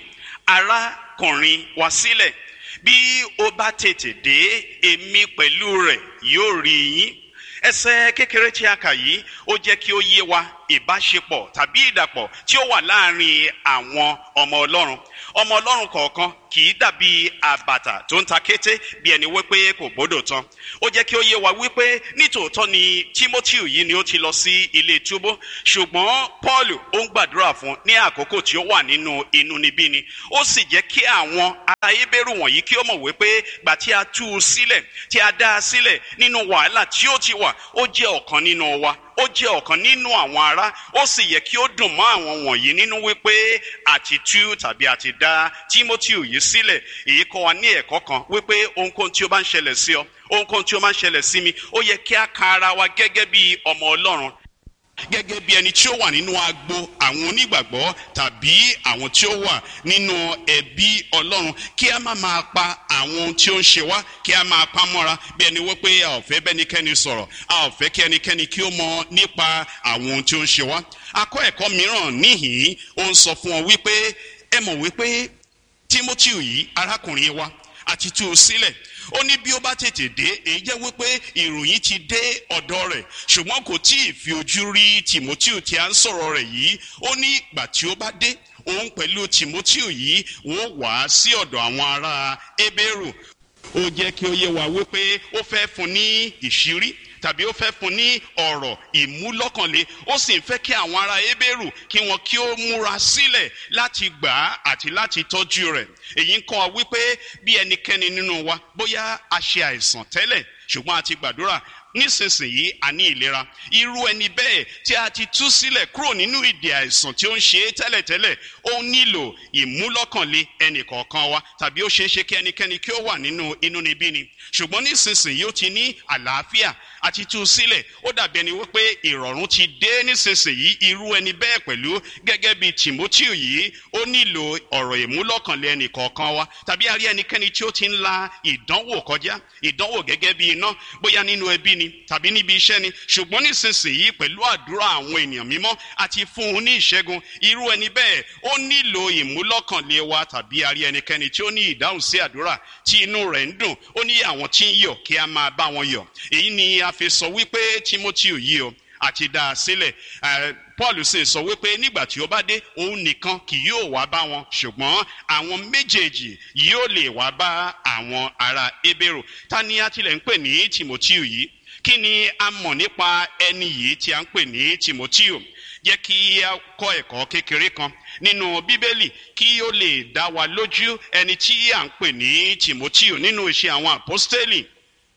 Speaker 2: arákùnrin wa sílẹ̀ bí ó bá tètè dé èmi pẹ̀lú rẹ̀ yóò rí yín. Ẹsẹ̀ kékeré tí a kà yìí ó jẹ́ kí ó yé wa ìbáṣepọ̀ tàbí ìdàpọ̀ tí ó wà láàrin àwọn ọmọ Ọlọ́run. Ọmọ Ọlọ́run kọ̀ọ̀kan kì í dàbí àbàtà tó ń ta kété bí ẹni wípé kò gbọ́dọ̀ tán. Ó jẹ́ kí ó yé wa wípé nítòótọ́ ni Tímótì yìí ni ó ti lọ sí ilé túbú, ṣùgbọ́n Pọ́ọ̀lù ó ń gbàdúrà fún ní àkókò tí ó wà nínú inúnibíni. Ó sì jẹ́ kí àwọn ará Hébérù wọ̀nyí kí ó mọ̀ wípé gbà tí a tú u sílẹ̀, tí a dá a sílẹ̀ nínú wàhálà tí ó ti wà, ó jẹ́ ọ̀kan nínú wa. Ó jẹ́ ọ̀kan nínú àwọn ará. Ó sì yẹ kí ó dùn mọ́ àwọn wọ̀nyí nínú wípé àti tú tàbí àti dá Tímótì yìí sílẹ̀. Èyí kọ́ wa ní ẹ̀kọ́ kan wípé ohunkóhun tí ó bá ń ṣẹlẹ̀ sí ọ, ohunkóhun tí ó máa ń ṣẹlẹ̀ sí mi, ó yẹ kí a ka ara wa gẹ́gẹ́ bí ọmọ Ọlọ́run, gẹ́gẹ́ bí ẹni tí ó wà nínú agbo àwọn onígbàgbọ́ tàbí àwọn tí ó wà nínú ẹbí Ọlọ́run, kí a má máa pa àwọn ohun tí ó ń ṣe wá, kí a máa pa mọ́ra bí ẹni wípé a ò fẹ́ bẹ́nikẹ́ni sọ̀rọ̀, a ò fẹ́ kí ẹnikẹ́ni kí ó mọ̀ nípa àwọn ohun tí ó ń ṣe wá. Akọ́ ẹ̀kọ́ mìíràn níhìn-ín ó ń sọ fún ọ wípé ẹ mọ̀ wípé Tímótì yìí arákùnrin wa àti tú u sílẹ̀. Ó ní bí ó bá tètè dé, èyí jẹ́ wípé ìròyìn ti dé ọ̀dọ̀ rẹ̀, ṣùgbọ́n kò tí ì fi ojú rí Tímótì tí a ń sọ̀rọ̀ rẹ̀ yìí. Ó ní ìgbà tí ó bá dé, òun pẹ̀lú Tímótì yìí wọ́n wá sí ọ̀dọ̀ àwọn ará Hébérù. Ó jẹ́ kí ó yé wa wípé ó fẹ́ fún ní ìṣírí tàbí ó fẹ́ fún ní ọ̀rọ̀ ìmúlọ́kànlé. Ó sì ń fẹ́ kí àwọn ará Hébérù kí wọn kí ó múra sílẹ̀ láti gbà á àti láti tọ́jú rẹ̀. Èyí ń kọ́ wa wípé bí ẹnikẹ́ni nínú wa bóyá a ṣe àìsàn tẹ́lẹ̀ ṣùgbọ́n a ti gbàdúrà, nísinsìnyí a ní ìlera. Irú ẹni bẹ́ẹ̀ tí a ti tú sílẹ̀ kúrò nínú ìdè àìsàn tí ó ń ṣe é tẹ́lẹ̀tẹ́lẹ̀, ó nílò ìmúlọ́kànlé ẹnìkọ̀ọ̀kan wa, tàbí ó ṣeé ṣe kí ẹnikẹ́ni kí ó wà nínú inúnibíni. Ṣùgbọ́n nísinsìnyí ó ti ní àlàáfíà àti tú sílẹ̀. Ó dàbí ẹni wípé ìrọ̀rùn ti dé nísinsìnyí. Irú ẹni bẹ́ẹ̀ pẹ̀lú gẹ́gẹ́ bí Tímótì yìí, ó nílò ọ̀rọ̀ ìmúlọ́kànlé ẹnìkọ̀ọ̀kan wa. Tàbí a rí ẹnikẹ́ni tí ó ti ń la ìdánwò kọjá, ìdánwò gẹ́gẹ́ bí iná, bóyá nínú ẹbí ni tàbí níbi iṣẹ́ ni, ṣùgbọ́n nísinsìnyí pẹ̀lú àdúrà àwọn ènìyàn mímọ́ àti fún un ní ìṣẹ́gun. Irú ẹni bẹ́ẹ̀ ó nílò ìmúlọ́kànlé wa. Tàbí a rí ẹnikẹ́ni tí ó ní ìdáhùn sí àdúrà tí inú rẹ̀ ń dùn, ó ní àwọn tí ń yọ̀ kí a máa bá wọn yọ̀. Èyí ni a fi sọ wípé Tímótì yìí o àti dá a sílẹ̀. Paul sì sọ wípé nígbà tí ó bá dé, òun nìkan kì yóò wá bá wọn, ṣùgbọ́n àwọn méjèèjì yóò lè wá bá àwọn ará Hébérù. Ta ni a tilẹ̀ ń pè ní Tímótì yìí? Kí ni a mọ̀ nípa ẹni yìí tí a ń pè ní Tímótì? Jẹ́ kí a kọ́ ẹ̀kọ́ kékeré kan nínú Bíbélì kí ó lè dá wa lójú ẹni tí a ń pè ní Tímótì nínú Iṣẹ́ àwọn Àpọ́stélì.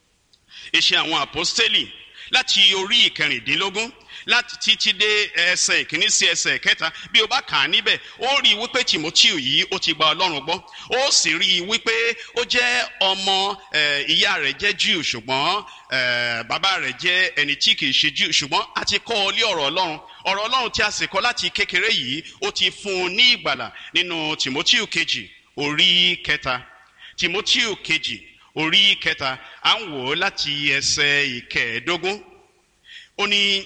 Speaker 2: Iṣẹ́ àwọn Àpọ́stélì láti orí ìkẹrìndínlógún láti títí dé ẹsẹ̀ ìkíní sí ẹsẹ̀ ìkẹta. Bí o bá kà á níbẹ̀, ó rí i wípé Tímótì yìí ó ti gba Ọlọ́run gbọ́. Ó sì rí i wípé ó jẹ́ ọmọ ìyá rẹ̀ jẹ́ Júù, ṣùgbọ́n bàbá rẹ̀ jẹ́ ẹni tí kìí ṣe Júù. Ṣùgbọ́n a ti kọ́ ọ lé ọ̀rọ̀ Ọlọ́run. Ọ̀rọ̀ Ọlọ́run tí a sì kọ́ láti kékeré yìí ó ti fún un ní ìgbàlà nínú Tímótì kejì orí kẹta. Tímótì kejì orí kẹta, à ń wò ó láti ẹsẹ̀ ìkẹẹ̀ẹ́dógún. Ó ní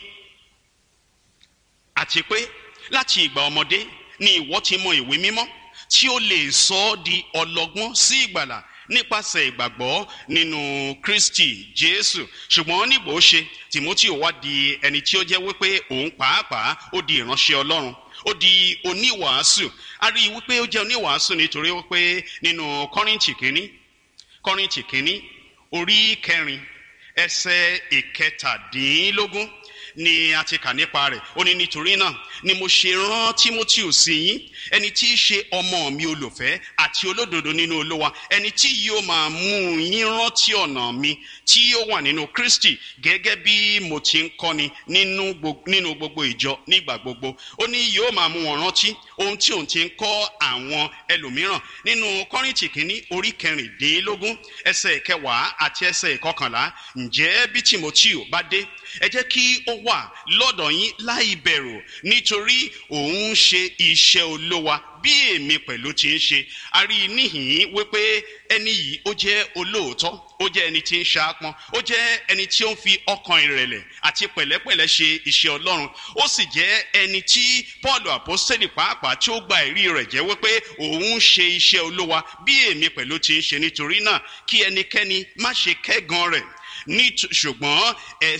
Speaker 2: àti pé láti ìgbà ọmọdé ni ìwọ ti mọ ìwé mímọ́ tí ó lè sọ ọ́ di ọlọ́gbọ́n sí ìgbàlà nípasẹ̀ ìgbàgbọ́ nínú Kristi Jésù. Ṣùgbọ́n nígbò ó ṣe, Tímótì wá di ẹni tí ó jẹ́ wípé òun pàápàá ó di ìránṣẹ́ Ọlọ́run, ó di oníwàásù. A rí i wípé ó jẹ́ oníwàásù nítorí wípé nínú Kọ́ríńtì kínní Kọ́ríńtì kínní orí kẹrin ẹsẹ̀ ìkẹtàdínlógún ni a ti kà nípa rẹ̀. Ó ní nítorí náà ni mo ṣe rán Tímótì sí yín, ẹni tí í ṣe ọmọ mi olùfẹ́ àti olódodo nínú Olúwa, ẹni tí yóò máa mú yín rántí ọ̀nà mi tí ó wà nínú Kristi, gẹ́gẹ́ bí mo ti ń kọ́ni nínú gbogbo ìjọ nígbà gbogbo. Ó ní yóò máa mú wọn rántí ohun tí òun ti ń kọ́ àwọn ẹlòmíràn. Nínú Kọ́ríńtì kínní orí kẹrìndínlógún ẹsẹ̀ ìkẹwàá àti ẹsẹ̀ ìkọkànlá, ǹjẹ́ bí Tímótì bá dé, ẹ jẹ́ kí ó wà lọ́dọ̀ yín láì bẹ̀rù nítorí òun ń ṣe iṣẹ́ Olúwa bí èmi pẹ̀lú ti ń ṣe. A rí i níhìn-ín wípé ẹni yìí ó jẹ́ olóòótọ́, ó jẹ́ ẹni tí ń ṣaápọn, ó jẹ́ ẹni tí ó ń fi ọkàn ìrẹ̀lẹ̀ àti pẹ̀lẹ́pẹ̀lẹ́ ṣe iṣẹ́ Ọlọ́run. Ó sì jẹ́ ẹni tí Paul àpọ́sítélì pàápàá tí ó gba ẹ̀rí rẹ̀ jẹ́ wípé òun ń ṣe iṣẹ́ Olúwa bí èmi pẹ̀lú ti ń ṣe. Nítorí náà kí ẹnikẹ́ni má ṣe kẹ́gàn rẹ̀, ní ṣùgbọ́n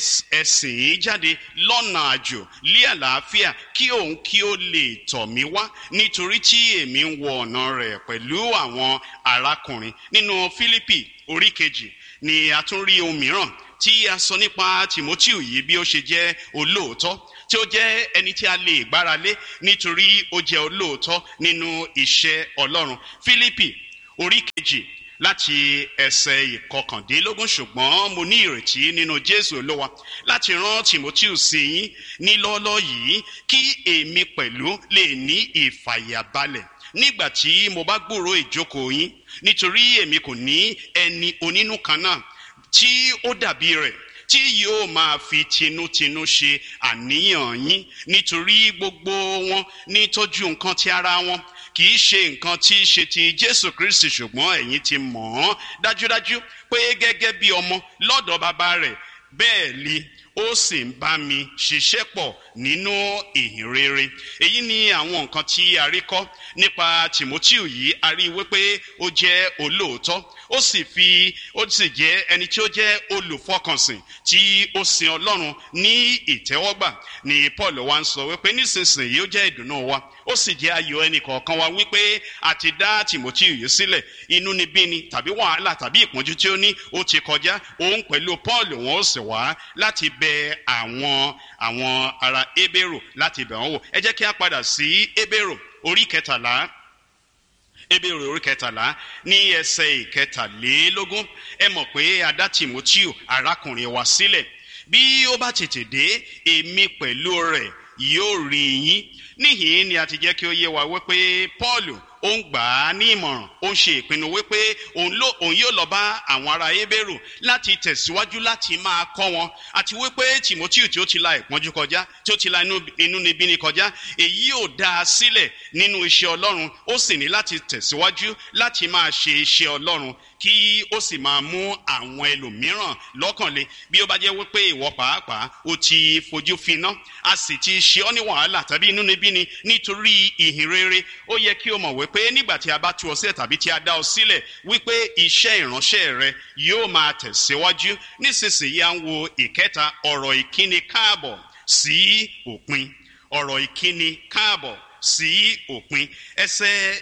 Speaker 2: ẹ̀sìn jáde lọ́nà àjò lé àlàáfíà kí òun kí ó lè tọ̀ mí wá, nítorí tí èmi ń wọ ọ̀nà rẹ̀ pẹ̀lú àwọn arákùnrin. Nínú Fílípì orí kejì ni a tún rí ohun mìíràn tí a sọ nípa Tímótíù yìí bí ó ṣe jẹ́ olóòótọ́, tí ó jẹ́ ẹni tí a lè gbára lé nítorí ó jẹ́ olóòótọ́ nínú iṣẹ́ Ọlọ́run. Fílípì orí kejì láti ẹsẹ̀ ìkọkàndínlógún, ṣùgbọ́n mo ní ìrètí nínú Jésù Olúwa láti rán Tímótíù sí yín ní lọ́ọ́lọ́ yìí kí èmi pẹ̀lú lè ní ìfàyàbalẹ̀ nígbà tí mo bá gbúròó ìjókòó yín, nítorí èmi kò ní ẹni onínú kan náà tí ó dàbí rẹ̀ tí yóò máa fi tinútinú ṣe àníyàn yín, nítorí gbogbo wọn ní tọ́jú nǹkan ti ara wọn, kì í ṣe nǹkan tí í ṣe ti Jésù Kristi, ṣùgbọ́n ẹ̀yin ti mọ̀ ọ́n dájúdájú pé gẹ́gẹ́ bí ọmọ lọ́dọ̀ bàbá rẹ̀ bẹ́ẹ̀ ni ó sì ń bá mi ṣiṣẹ́ pọ̀ nínú ìhìn rere. Èyí ni àwọn nǹkan tí a rí kọ́ nípa Tímótíù yìí. A rí wípé ó jẹ́ olóòótọ́, ó sì fi ó sì jẹ́ ẹni tí ó jẹ́ olùfọkànsìn tí ó sin Ọlọ́run ní ìtẹ́wọ́gbà. Ni Paul wá ń sọ wípé nísinsìnyí ó jẹ́ ìdùnnú wa, ó sì jẹ́ ayọ̀ ẹnì kọ̀ọ̀kan wa wípé a ti dá Tímótíù yìí sílẹ̀. Inúnibíni tàbí wàhálà tàbí ìpọ́njú tí ó ní ó ti kọjá. Òun pẹ̀lú Paul wọn ó sì wá láti bẹ àwọn àwọn ará Hébérù láti bẹ̀ wọ́n wò. Ẹ jẹ́ kí a padà sí Hébérù orí kẹtàlá. Hébérù orí kẹtàlá ní ẹsẹ̀ ìkẹtàlélógún. Ẹ mọ̀ pé a dá Tímótíù arákùnrin wa sílẹ̀. Bí ó bá tètè dé, èmi pẹ̀lú rẹ̀ yóò rí yín. Níhìn ni a ti jẹ́ kí ó yé wa wípé Paul ó ń gbà á ní ìmọ̀ràn, ó ń ṣe ìpinnu wípé òun yóò lọ bá àwọn ará Hébérù láti tẹ̀síwájú láti máa kọ́ wọn, àti wípé Tímótíù tí ó ti la ìpọ́njú kọjá, tí ó ti la inúnibíni kọjá, èyí yóò dá a sílẹ̀ nínú iṣẹ́ Ọlọ́run. Ó sì ní láti tẹ̀síwájú láti máa ṣe iṣẹ́ Ọlọ́run kí ó sì máa mú àwọn ẹlòmíràn lọ́kànlé. Bí ó bá jẹ́ wípé ìwọ pàápàá ó ti fojú finá, a sì ti ṣe ọ́ ní wàhálà tàbí inúnibíni nítorí ìhìn rere, ó yẹ kí o mọ̀ wípé pé nígbà tí a bá tú ọ sílẹ̀ tàbí tí a dá ọ sílẹ̀ wípé iṣẹ́ ìránṣẹ́ rẹ yóò máa tẹ̀síwájú. Nísinsìnyí à ń wo ìkẹta, ọ̀rọ̀ ìkíni káàbọ̀ sí òpin. Ọ̀rọ̀ ìkíni káàbọ̀ sí òpin. Ẹsẹ̀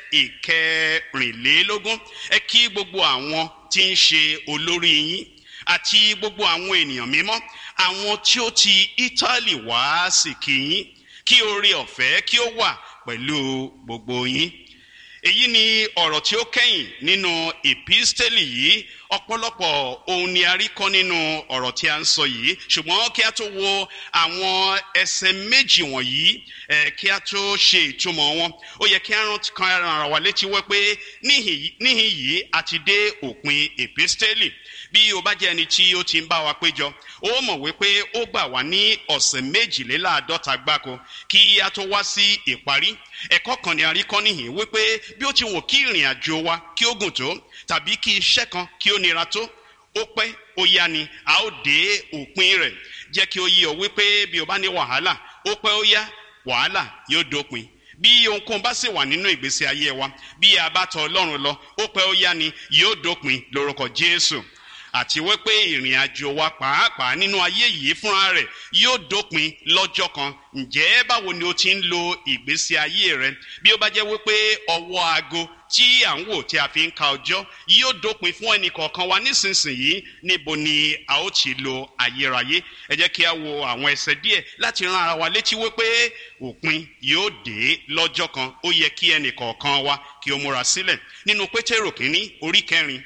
Speaker 2: ìkẹrìnlélógún. Ẹ kí gbogbo àwọn tí ń ṣe olórí yín àti gbogbo àwọn ènìyàn mímọ́, àwọn tí ó ti Ítálì wá sì kí yín. Kí oore ọ̀fẹ́ kí ó wà pẹ̀lú gbogbo yín. Èyí ni ọ̀rọ̀ tí ó kẹ́yìn nínú ìpísítélì yìí. Ọ̀pọ̀lọpọ̀ ohun ni a rí kọ́ nínú ọ̀rọ̀ tí a ń sọ yìí, ṣùgbọ́n kí a tó wo àwọn ẹsẹ̀ méjì wọ̀nyí, ẹ̀ kí a tó ṣe ìtumọ̀ wọn, ó yẹ kí a rántí kan ara wa létí wípé níhìn yìí a ti dé òpin ìpísítélì. Bí o bá jẹ́ ẹni tí ó ti ń bá wa péjọ, ó mọ̀ wípé ó gbà wá ní ọ̀sẹ̀ méjìléláàádọ́ta gbáko kí a tó wá sí ìparí. Ẹ̀kọ́ kan ni a rí kọ́ níhìn wípé bí ó ti wù kí ìrìn àjò wa kí ó gùn tó, tàbí kí iṣẹ́ kan kí ó nira tó, ó pẹ́ ó yá ni a ó dé òpin rẹ̀. Jẹ́ kí ó yé ọ wípé bí o bá ní wàhálà, ó pẹ́ ó yá wàhálà yóò dópin. Bí ohunkóhun bá sì wà nínú ìgbésí ayé wa, bí a bá tọ̀ Ọlọ́run lọ, ó pẹ́ ó yá ni yóò dópin lórúkọ Jésù. Àti wípé ìrìn àjò wa pàápàá nínú ayé yìí fúnra rẹ̀ yóò dópin lọ́jọ́ kan. Ǹjẹ́ báwo ni o ti ń lo ìgbésí ayé rẹ? Bí ó bá jẹ́ wípé ọwọ́ aago tí à ń wò tí a fi ń ka ọjọ́ yóò dópin fún ẹnì kọ̀ọ̀kan wa nísinsìnyí, níbo ni a ó ti lo ayérayé? Ẹ jẹ́ kí a wo àwọn ẹsẹ̀ díẹ̀ láti rán ara wa létí wípé òpin yóò dé lọ́jọ́ kan. Ó yẹ kí ẹnì kọ̀ọ̀kan wa kí ó múra sílẹ̀. Nínú Pétérù kínní orí kẹrin,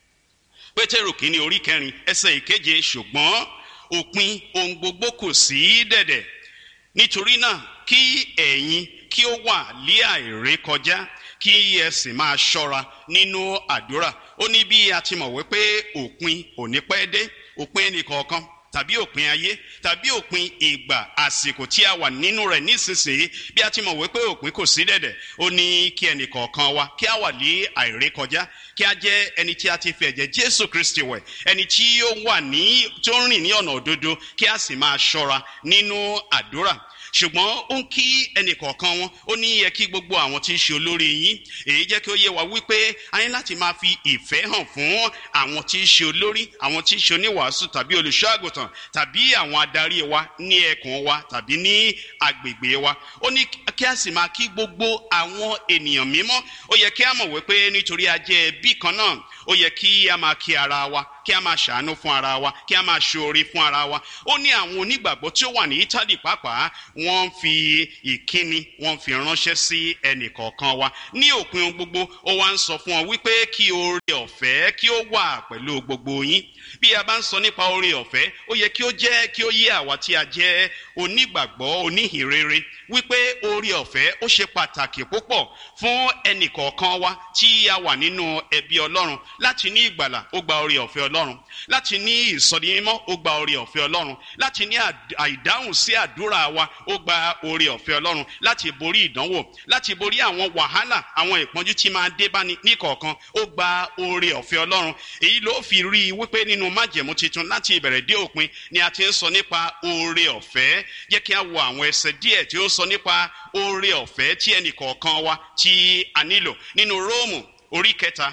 Speaker 2: Pétérù kínní orí kẹrin ẹsẹ̀ ìkeje, ṣùgbọ́n òpin ohun gbogbo kù sí dẹ̀dẹ̀. Nítorí náà kí ẹ̀yin kí ó wà lé àìrékọjá, kí ẹ sì máa ṣọ́ra nínú àdúrà. Ó ní bí a ti mọ̀ wípé òpin ò ní pẹ́ dé, òpin ẹnìkọ̀ọ̀kan tàbí òpin ayé tàbí òpin ìgbà àsìkò tí a wà nínú rẹ̀ nísinsìnyí, bí a ti mọ̀ wípé òpin kò sí dẹ̀dẹ̀, ó ní kí ẹnìkọ̀ọ̀kan wa kí a wà ní àìrékọjá, kí a jẹ́ ẹni tí a ti fi ẹ̀jẹ̀ Jésù Kristi wẹ̀, ẹni tí ó wà ní tí ó ń rìn ní ọ̀nà òdodo, kí a sì máa ṣọ́ra nínú àdúrà. Ṣùgbọ́n ó ń kí ẹnìkọ̀ọ̀kan wọn, ó ní yẹ kí gbogbo àwọn tí ń ṣe olórí yín, èyí jẹ́ kí ó yé wa wípé a ní láti máa fi ìfẹ́ hàn fún àwọn tí ń ṣe olórí, àwọn tí ń ṣe oníwàásù tàbí olùṣọ́ àgùntàn tàbí àwọn adarí wa ní ẹkùn wa tàbí ní agbègbè wa. Ó ní kí a sì máa kí gbogbo àwọn ènìyàn mímọ́. Ó yẹ kí a mọ̀ wípé nítorí a jẹ́ ẹbí kan náà, ó yẹ kí a máa kí ara wa, kí a máa ṣàánú fún ara wa, kí a máa ṣoore fún ara wa. Ó ní àwọn onígbàgbọ́ tí ó wà ní Ítálì pàápàá, wọ́n fi ìkíni wọ́n fi ránṣẹ́ sí ẹnìkọ̀ọ̀kan wa. Ní òpin ohun gbogbo, ó wá ń sọ fún wọn wípé kí oore ọ̀fẹ́ kí ó wà pẹ̀lú gbogbo yín. Bí a bá ń sọ nípa oore ọ̀fẹ́, ó yẹ kí ó jẹ́ kí ó yé àwa tí a jẹ́ onígbàgbọ́ oníhìnrere wípé oore ọ̀fẹ́ ó ṣe pàtàkì púpọ̀ fún ẹnìkọ̀ọ̀kan wa tí a wà nínú ẹbí Ọlọ́run. Láti ní ìgbàlà, ó gba oore ọ̀fẹ́ Ọlọ́run. Láti ní ìsọdimímọ́, ó gba oore ọ̀fẹ́ Ọlọ́run. Láti ní àìdáhùn sí àdúrà wa, ó gba oore ọ̀fẹ́ Ọlọ́run. Láti borí ìdánwò, láti borí àwọn wàhálà, àwọn ìpọ́njú tí máa dé bá ní kọ̀ọ̀kan, ó gba oore ọ̀fẹ́ Ọlọ́run. Èyí ló fi rí i wípé nínú májẹ̀mú titun láti ìbẹ̀rẹ̀ dé òpin ni a ti ń sọ nípa oore ọ̀fẹ́. Jẹ́ kí a wo àwọn ẹsẹ̀ díẹ̀ tí ó sọ nípa oore ọ̀fẹ́ tí ẹnìkọ̀ọ̀kan wa tí a nílò. Nínú Róòmù orí kẹta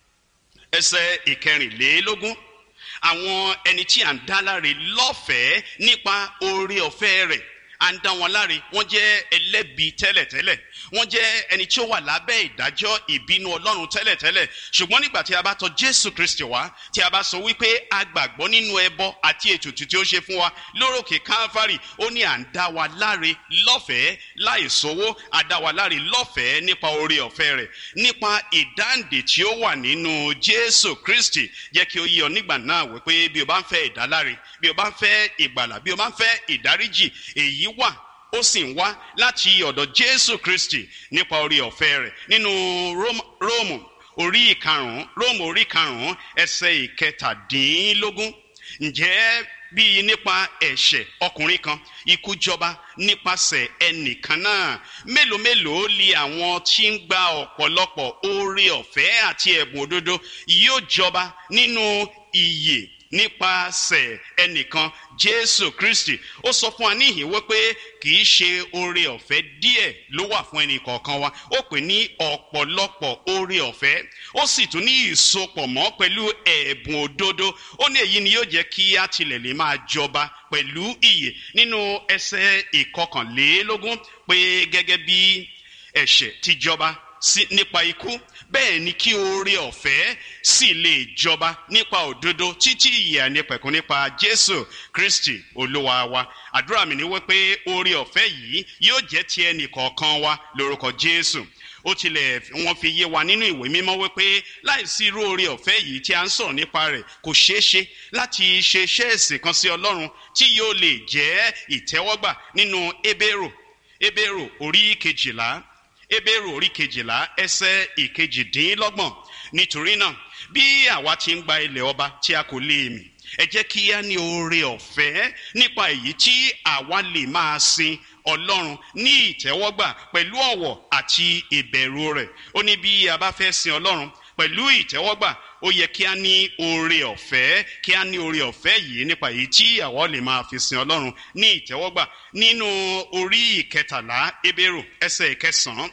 Speaker 2: ẹsẹ̀ ìkẹrìnlélógún, àwọn ẹni tí à ń dá láre lọ́fẹ̀ẹ́ nípa oore ọ̀fẹ́ rẹ̀, à ń dá wọn láre, wọ́n jẹ́ ẹlẹ́bi tẹ́lẹ̀tẹ́lẹ̀, wọ́n jẹ́ ẹni tí ó wà lábẹ́ ìdájọ́ ìbínú Ọlọ́run tẹ́lẹ̀tẹ́lẹ̀. Ṣùgbọ́n nígbà tí a bá tọ̀ Jésù Kristi wá, tí a bá sọ wípé a gbàgbọ́ nínú ẹbọ àti ètùtù tí ó ṣe fún wa lórókè Kálífárì, ó ní à ń dá wa láre lọ́fẹ̀ẹ́ láì sówó, à dá wa láre lọ́fẹ̀ẹ́ nípa oore ọ̀fẹ́ rẹ̀, nípa ìdáǹdè tí ó wà nínú Jésù Kristi. Jẹ́ kí ó yé ọ nígbà náà wípé bí o bá ń fẹ́ ìdáláre, bí o bá ń fẹ́ ìgbàlà, bí o bá ń fẹ́ ìdáríjì, èyí wà, ó sì ń wá láti ọ̀dọ̀ Jésù Kristi nípa oore ọ̀fẹ́ rẹ̀. Nínú Róòmù orí ìkarùn-ún, Róòmù orí ìkarùn-ún ẹsẹ̀ ìkẹtàdínlógún, ǹjẹ́ bí nípa ẹ̀ṣẹ̀ ọkùnrin kan ikú jọba nípasẹ̀ ẹnìkan náà, mélòó mélòó li àwọn tí ń gba ọ̀pọ̀lọpọ̀ oore ọ̀fẹ́ àti ẹ̀bùn òdodo yóò jọba nínú ìyè nípasẹ̀ ẹnìkan Jésù Kristi. Ó sọ fún wa níhìn wípé kì í ṣe oore ọ̀fẹ́ díẹ̀ ló wà fún ẹnì kọ̀ọ̀kan wa, ó pè ní ọ̀pọ̀lọpọ̀ oore ọ̀fẹ́. Ó sì tún ní ìsopọ̀ mọ́ pẹ̀lú ẹ̀bùn òdodo. Ó ní èyí ni yóò jẹ́ kí a tilẹ̀ lè máa jọba pẹ̀lú ìyè. Nínú ẹsẹ̀ ìkọkànlélógún pé gẹ́gẹ́ bí ẹ̀ṣẹ̀ ti jọba nípa ikú, bẹ́ẹ̀ ni kí oore ọ̀fẹ́ sì lè jọba nípa òdodo títí ìyè àìnípẹ̀kun nípa Jésù Kristi Olúwa wa. Àdúrà mi ni wípé oore ọ̀fẹ́ yìí yóò jẹ́ ti ẹnì kọ̀ọ̀kan wa lórúkọ Jésù. Ó tilẹ̀ wọ́n fi yé wa nínú ìwé mímọ́ wípé láìsí irú oore ọ̀fẹ́ yìí tí a ń sọ̀rọ̀ nípa rẹ̀, kò ṣeé ṣe láti ṣe iṣẹ́ ìsìn kan sí Ọlọ́run tí yóò lè jẹ́ ìtẹ́wọ́gbà. Nínú Hébérù Hébérù orí kejìlá Hébérù orí kejìlá ẹsẹ̀ ìkejìdínlọ́gbọ̀n, nítorí náà bí àwa ti ń gba ilẹ̀ ọba tí a kò lè mì, ẹ jẹ́ kí a ní oore ọ̀fẹ́ nípa èyí tí àwa lè máa sin Ọlọ́run ní ìtẹ́wọ́gbà pẹ̀lú ọ̀wọ̀ àti ìbẹ̀rù rẹ̀. Ó ní bí a bá fẹ́ sin Ọlọ́run pẹ̀lú ìtẹ́wọ́gbà, ó yẹ kí a ní oore ọ̀fẹ́, kí a ní oore ọ̀fẹ́ yìí nípa èyí tí àwa lè máa fi sin Ọlọ́run ní ìtẹ́wọ́gbà. Nínú orí ìkẹtàlá Hébérù ẹsẹ̀ ìkẹsàn-án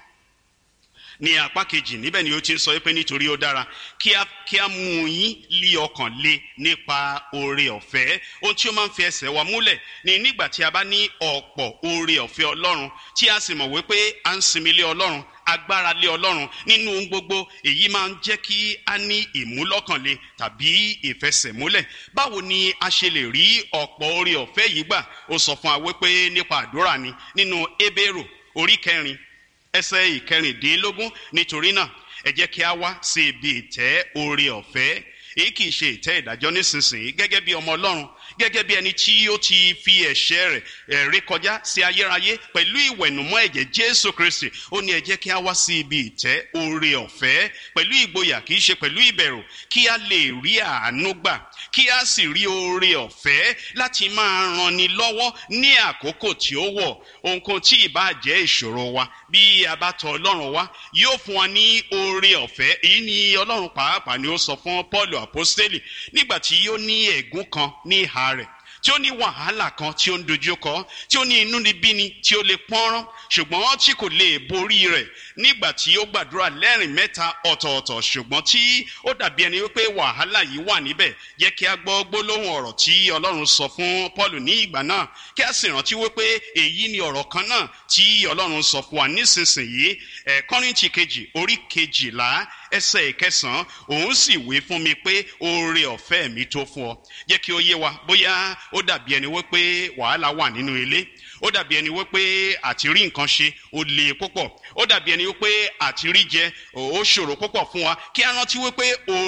Speaker 2: ní apá kejì, níbẹ̀ ni ó ti sọ pé nítorí ó dára kí a kí a mú yín lí ọkàn le nípa oore ọ̀fẹ́. Ohun tí ó máa ń fi ẹsẹ̀ wa múlẹ̀ ni nígbà tí a bá ní ọ̀pọ̀ oore ọ̀fẹ́ Ọlọ́run, tí a sì mọ̀ wípé à ń sinmi lé Ọlọ́run, agbára lé Ọlọ́run nínú ohun gbogbo, èyí máa ń jẹ́ kí a ní ìmúlọ́kànle tàbí ìfẹsẹ̀múlẹ̀. Báwo ni a ṣe lè rí ọ̀pọ̀ oore ọ̀fẹ́ yìí gbà? Ó sọ fún wa wípé nípa àdúrà ni. Nínú Hébérù orí kẹrin ẹsẹ̀ ìkẹrìndínlógún, nítorí náà ẹ jẹ́ kí a wá sí ibi ìtẹ́ oore ọ̀fẹ́. Èyí kì í ṣe ìtẹ́ ìdájọ́ nísinsìnyí gẹ́gẹ́ bí ọmọ Ọlọ́run, gẹ́gẹ́ bí ẹni tí ó ti fi ẹ̀ṣẹ̀ rẹ̀ ré kọjá sí ayérayé pẹ̀lú ìwẹ̀nùmọ́ ẹ̀jẹ̀ Jésù Kristi. Ó ní ẹ jẹ́ kí a wá sí ibi ìtẹ́ oore ọ̀fẹ́ pẹ̀lú ìgboyà, kì í ṣe pẹ̀lú ìbẹ̀rù, kí a lè rí àánú gbà, kí a sì rí oore ọ̀fẹ́ láti máa ranni lọ́wọ́ ní àkókò tí ó wọ̀. Ohunkóhun tí ìbá jẹ́ ìṣòro wa, bí a bá tọ̀ Ọlọ́run wá, yóò fún wa ní oore ọ̀fẹ́. Èyí ni Ọlọ́run pàápàá ni ó sọ fún Paul apostoli nígbà tí ó ní ẹ̀gún kan ní ìhà rẹ̀, tí ó ní wàhálà kan tí ó ń dojúkọ, tí ó ní inúnibíni tí ó lè pọ́nrán, ṣùgbọ́n tí kò lè borí rẹ̀ nígbà tí ó gbàdúrà lẹ́rìn mẹ́ta ọ̀tọ̀ọ̀tọ̀, ṣùgbọ́n tí ó dàbí ẹni wípé wàhálà yìí wà níbẹ̀. Jẹ́ kí a gbọ́ gbólóhùn ọ̀rọ̀ tí Ọlọ́run sọ fún Paul ní ìgbà náà, kí a sì rántí wípé èyí ni ọ̀rọ̀ kan náà tí Ọlọ́run sọ fún wa nísinsìnyí. ẹ̀ Kọ́ríńtì kejì orí kejìlá ẹsẹ̀ ìkẹsàn-án, òun sì wí fún mi pé oore ọ̀fẹ́ mi tó fún ọ. Jẹ́ kí ó yé wa, bóyá ó dàbí ẹni wípé wàhálà wà nínú ilé, ó dàbí ẹni wípé àti rí nǹkan ṣe ó le púpọ̀, ó dàbí ẹni wípé àti rí jẹ ó ṣòro púpọ̀ fún wa, kí a rántí wípé